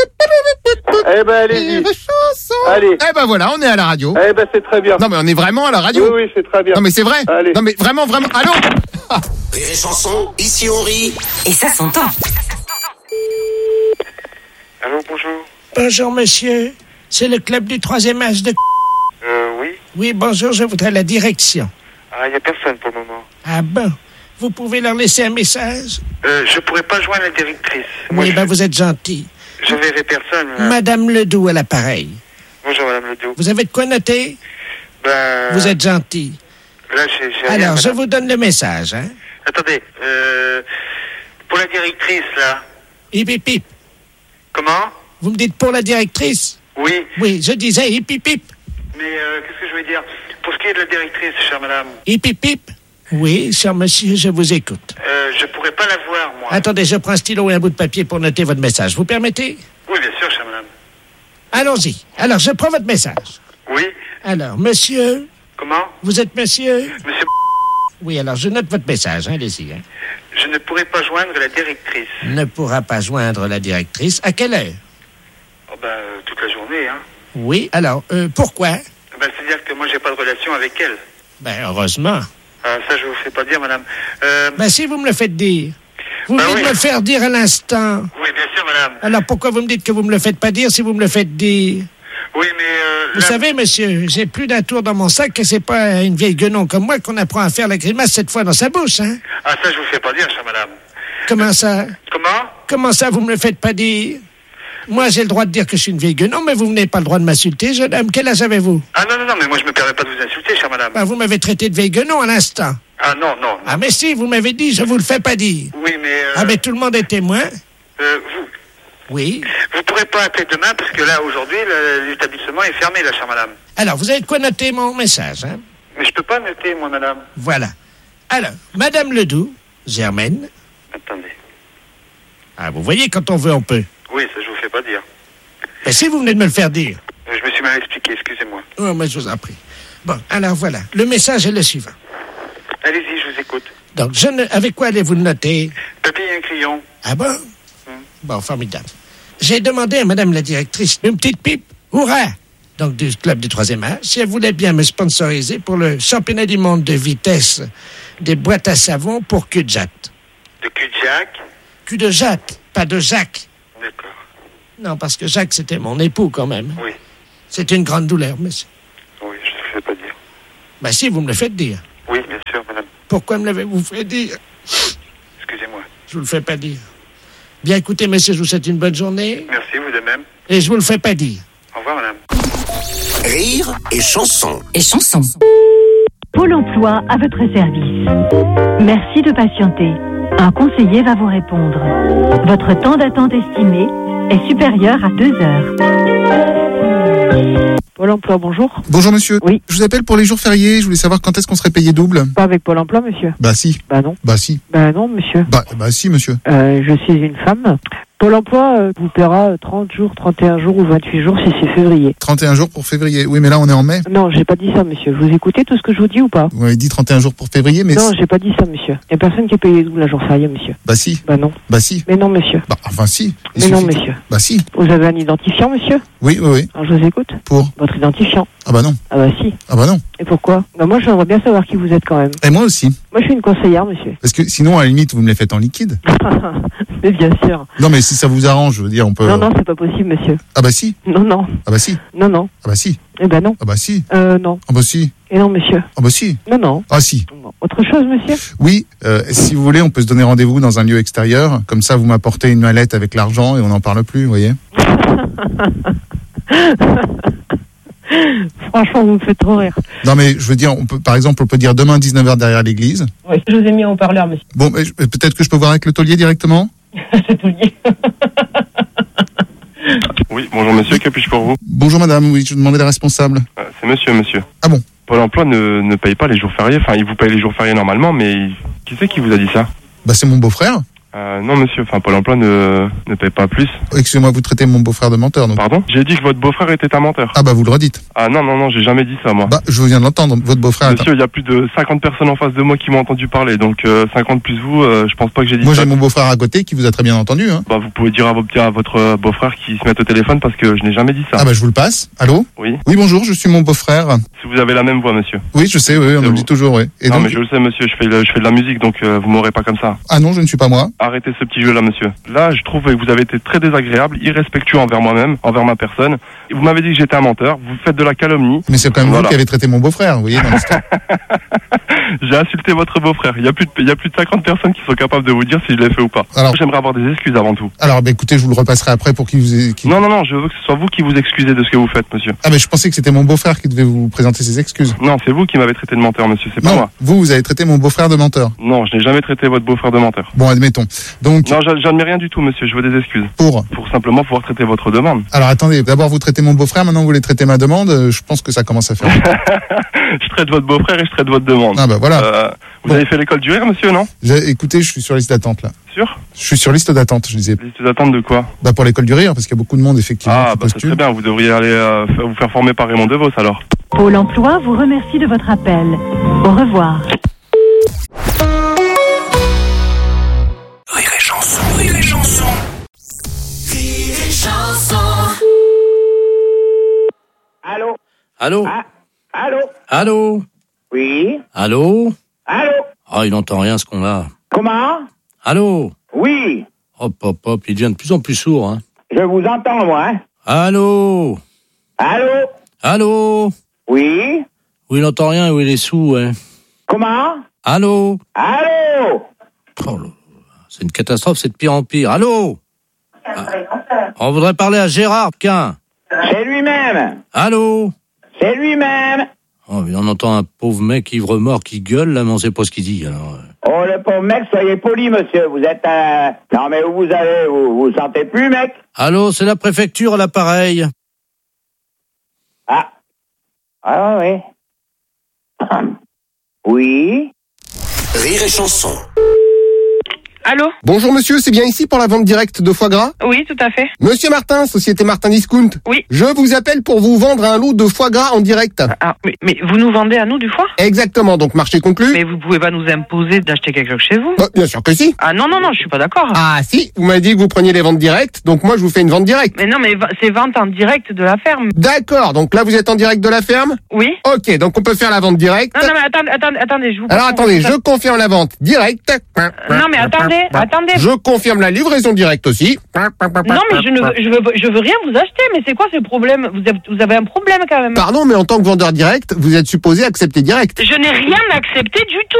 Eh ben, allez-y. Allez. Eh ben voilà, on est à la radio. Eh ben, c'est très bien. Non, mais on est vraiment à la radio. Oui, oui, c'est très bien. Non, mais c'est vrai. Allez. Non, mais vraiment, vraiment. Allô? Ah. Rire et chanson, ici on rit. Et ça s'entend. Allô, bonjour. Bonjour, monsieur. C'est le club du troisième âge de... Euh, oui. Oui, bonjour, je voudrais la direction. Ah, il n'y a personne pour le moment. Ah bon? Vous pouvez leur laisser un message? Euh, je pourrais pas joindre la directrice. Oui, ben vous êtes gentil. Je verrai personne. Là. Madame Ledoux à l'appareil. Bonjour, Madame Ledoux. Vous avez de quoi noter? Ben... Vous êtes gentil. Là, j'ai... j'ai Alors, rien, je vous donne le message, hein? Attendez, euh... pour la directrice, là... Hip, hip, hip. Comment? Vous me dites pour la directrice? Oui. Oui, je disais hip, hip, hip. Mais euh, qu'est-ce que je veux dire? Pour ce qui est de la directrice, chère madame... Hip, hip, hip. Oui, cher monsieur, je vous écoute. Euh, je pourrais pas la voir, moi. Attendez, je prends un stylo et un bout de papier pour noter votre message. Vous permettez? Oui, bien sûr, chère madame. Allons-y. Alors, je prends votre message. Oui. Alors, monsieur... Comment? Vous êtes monsieur? Monsieur... Oui, alors je note votre message, hein, allez-y. Hein. Je ne pourrai pas joindre la directrice. Ne pourra pas joindre la directrice. À quelle heure? Oh, ben, euh, toute la journée, hein. Oui, alors, euh, pourquoi? Ben, c'est-à-dire que moi, j'ai pas de relation avec elle. Ben, heureusement. Ah, ça, je vous fais pas dire, madame. Euh... Ben, si vous me le faites dire. Vous ben venez oui. de me le faire dire à l'instant. Oui, bien sûr, madame. Alors, pourquoi vous me dites que vous me le faites pas dire si vous me le faites dire? Oui, mais... Euh, vous la... savez, monsieur, j'ai plus d'un tour dans mon sac et c'est pas une vieille guenon comme moi qu'on apprend à faire la grimace cette fois dans sa bouche, hein? Ah, ça, je vous fais pas dire, chère madame. Comment ça? Comment? Comment ça, vous me le faites pas dire? Moi, j'ai le droit de dire que je suis une vieille guenon, mais vous n'avez pas le droit de m'insulter, jeune homme. Quel âge avez-vous? Ah non, non, non, mais moi je me permets pas de vous insulter, chère madame. Bah, vous m'avez traité de vieille guenon à l'instant. Ah non, non. Ah mais si, vous m'avez dit, je vous le fais pas dire. Oui, mais... Euh, ah mais tout le monde est témoin. Euh, vous... Oui. Vous pourrez pas appeler demain parce que là, aujourd'hui, le- l'établissement est fermé, là, chère madame. Alors, vous avez de quoi noter mon message, hein? Mais je peux pas noter, moi, madame. Voilà. Alors, Madame Ledoux, Germaine. Attendez. Ah, vous voyez, quand on veut, on peut. Oui, ça je vous fais pas dire. Mais si vous venez de me le faire dire. Euh, Je me suis mal expliqué, excusez-moi. Oh, mais je vous en prie. Bon, alors voilà. Le message est le suivant. Allez-y, je vous écoute. Donc, je ne... avec quoi allez-vous le noter? Papier et un crayon. Ah bon? Bon, formidable. J'ai demandé à Madame la directrice une petite pipe, hurrah, donc du club du troisième âge, si elle voulait bien me sponsoriser pour le championnat du monde de vitesse des boîtes à savon pour cul de jatte. De cul de Jack. Cul de jatte, pas de Jacques. D'accord. Non, parce que Jacques, c'était mon époux quand même. Oui. C'est une grande douleur, monsieur. Oui, je ne le fais pas dire. Ben si, vous me le faites dire. Oui, bien sûr, madame. Pourquoi me l'avez-vous fait dire? Excusez-moi. Je vous le fais pas dire. Bien écoutez, messieurs, je vous souhaite une bonne journée. Merci, vous de même. Et je vous le fais pas dire. Au revoir, madame. Rire et chanson. Et chanson. Pôle emploi à votre service. Merci de patienter. Un conseiller va vous répondre. Votre temps d'attente estimé est supérieur à deux heures. Pôle emploi, bonjour. Bonjour monsieur. Oui. Je vous appelle pour les jours fériés. Je voulais savoir quand est-ce qu'on serait payé double. Pas avec Pôle emploi, monsieur. Bah si. Bah non. Bah si. Bah non, monsieur. Bah, bah si monsieur. Euh, je suis une femme. Pôle emploi euh, vous paiera trente jours, trente et un jours ou vingt-huit jours si c'est février. trente et un jours pour février. Oui mais là on est en mai. Non, j'ai pas dit ça, monsieur. Vous écoutez tout ce que je vous dis ou pas? Vous m'avez dit trente et un jours pour février mais... Non, j'ai pas dit ça, monsieur. Y a personne qui est payé double un jour férié, monsieur. Bah si. Bah non. Bah si. Mais non, monsieur. Bah enfin si. Il Mais non, suffit que- monsieur. Bah si. Vous avez un identifiant, monsieur? Oui, oui, oui. Alors je vous écoute. Pour? Votre identifiant. Ah bah non. Ah bah si. Ah bah non. Et pourquoi? Bah moi, j'aimerais bien savoir qui vous êtes quand même. Et moi aussi. Moi, je suis une conseillère, monsieur. Parce que sinon à la limite vous me les faites en liquide. Mais bien sûr. Non mais si ça vous arrange, je veux dire on peut... Non, non, c'est pas possible, monsieur. Ah bah si. Non, non. Ah bah si. Non, non. Ah bah si. Eh ben non. Ah bah si. Euh, non. Ah bah si. Et non, monsieur. Ah bah si. Non, non. Ah si. Autre chose, monsieur? Oui, euh, si vous voulez, on peut se donner rendez-vous dans un lieu extérieur. Comme ça, vous m'apportez une mallette avec l'argent et on n'en parle plus, vous voyez. Franchement, vous me faites trop rire. Non mais je veux dire, on peut, par exemple, on peut dire demain dix-neuf heures derrière l'église. Oui, je vous ai mis en haut-parleur, monsieur. Bon, mais je- peut-être que je peux voir avec le taulier directement. Oui, bonjour monsieur, que puis-je pour vous? Bonjour madame, oui, je demandais la responsable. Euh, C'est monsieur, monsieur. Ah bon? Pôle emploi ne, ne paye pas les jours fériés, enfin il vous paye les jours fériés normalement, mais il- qui c'est qui vous a dit ça? Bah c'est mon beau-frère. Euh, non monsieur, enfin Pôle emploi ne, ne paye pas plus. Excusez-moi, vous traitez mon beau-frère de menteur, donc. Pardon? J'ai dit que votre beau-frère était un menteur. Ah bah vous le redites. Ah non, non, non, j'ai jamais dit ça moi. Bah je viens de l'entendre, votre beau-frère. est un- Monsieur, il y a plus de cinquante personnes en face de moi qui m'ont entendu parler, donc euh, cinquante plus vous, euh, je pense pas que j'ai dit Moi ça. j'ai mon beaufrère à côté qui vous a très bien entendu. Hein. Bah vous pouvez dire à, vos, à votre euh, beau-frère qui se mette au téléphone parce que je n'ai jamais dit ça. Ah bah je vous le passe. Allô? Oui. Oui bonjour, je suis mon beau-frère. Si vous avez la même voix monsieur. Oui je sais, oui, on C'est me le vous. dit toujours, oui. Et non donc... mais je le sais monsieur, je fais, le- je fais de la musique donc euh, vous m'aurez pas comme ça. Ah non, je ne suis pas moi. Arrêtez ce petit jeu là monsieur. Là je trouve que vous avez été très désagréable, irrespectueux envers moi-même, envers ma personne. Vous m'avez dit que j'étais un menteur, vous faites de la calomnie. Mais c'est quand même Voilà. vous qui avez traité mon beau-frère, vous voyez, dans l'histoire. J'ai insulté votre beau-frère. Il y a plus de, il y a plus de cinquante personnes qui sont capables de vous dire si je l'ai fait ou pas. Alors- J'aimerais avoir des excuses avant tout. Alors bah écoutez, je vous le repasserai après pour qu'il vous... ait- qu'il- Non, non, non, je veux que ce soit vous qui vous excusez de ce que vous faites, monsieur. Ah mais je pensais que c'était mon beau-frère qui devait vous présenter ses excuses. Non, c'est vous qui m'avez traité de menteur, monsieur, c'est pas Non, moi. vous, vous avez traité mon beau-frère de menteur. Non, je n'ai jamais traité votre beau-frère de menteur. Bon, admettons. Donc, Non, j'a- j'admets rien du tout, monsieur, je veux des excuses. pour... Pour simplement pouvoir traiter votre demande. Alors attendez, d'abord vous traitez mon beau-frère, maintenant vous voulez traiter ma demande, euh, je pense que ça commence à faire... Je traite votre beau-frère et je traite votre demande. Ah bah voilà. Euh, vous avez fait l'école du rire, monsieur, non? J'ai- Écoutez, je suis sur liste d'attente là. Sûr? Je suis sur liste d'attente, je disais. Liste d'attente de quoi? Bah pour l'école du rire, parce qu'il y a beaucoup de monde effectivement Ah, qui bah c'est postule. très bien, vous devriez aller euh, faire- vous faire former par Raymond DeVos alors. Pôle emploi vous remercie de votre appel. Au revoir. Rire et chanson, rire et chanson. Rire et chanson. Allô? Allô? Ah, allô? Allô? Oui? Allô? Allô? Oh, il n'entend rien ce qu'on a. Comment? Allô? Oui, Hop, hop, hop, il devient de plus en plus sourd, hein. je vous entends, moi. Hein? Allô? Allô? Allô? Oui? Oui, il n'entend rien, oui, il est sourd, hein. Comment? Allô? Allô? Oh là là, c'est une catastrophe, c'est de pire en pire. Allô? Ah. On voudrait parler à Gérard Quin. C'est lui-même. Allô? C'est lui-même. Oh, mais on entend un pauvre mec ivre-mort qui gueule, là, mais on sait pas ce qu'il dit, alors. Oh, le pauvre mec, soyez poli, monsieur. Vous êtes un... Non, mais où vous allez? Vous vous sentez plus, mec? Allô, c'est la préfecture à l'appareil. Ah. Ah, oui. Oui. Rire et chanson. Allô? Bonjour monsieur, c'est bien ici pour la vente directe de foie gras? Oui, tout à fait. Monsieur Martin, société Martin Discount. Oui. Je vous appelle pour vous vendre un lot de foie gras en direct. Ah, mais, mais vous nous vendez à nous du foie? Exactement, donc marché conclu. Mais vous pouvez pas nous imposer d'acheter quelque chose chez vous? Bah, bien sûr que si. Ah non, non, non, je suis pas d'accord. Ah si, vous m'avez dit que vous preniez les ventes directes, donc moi je vous fais une vente directe. Mais non, mais va- c'est vente en direct de la ferme. D'accord, donc là vous êtes en direct de la ferme? Oui. Ok, donc on peut faire la vente directe. Non, non, mais attendez, attendez, attendez, je vous... Alors attendez, je confirme la vente directe. Non, mais attendez, attendez. Je confirme la livraison directe aussi. Non, mais je ne veux, je veux, je veux rien vous acheter, mais c'est quoi ce problème? Vous avez, vous avez un problème quand même. Pardon, mais en tant que vendeur direct, vous êtes supposé accepter direct. Je n'ai rien accepté du tout.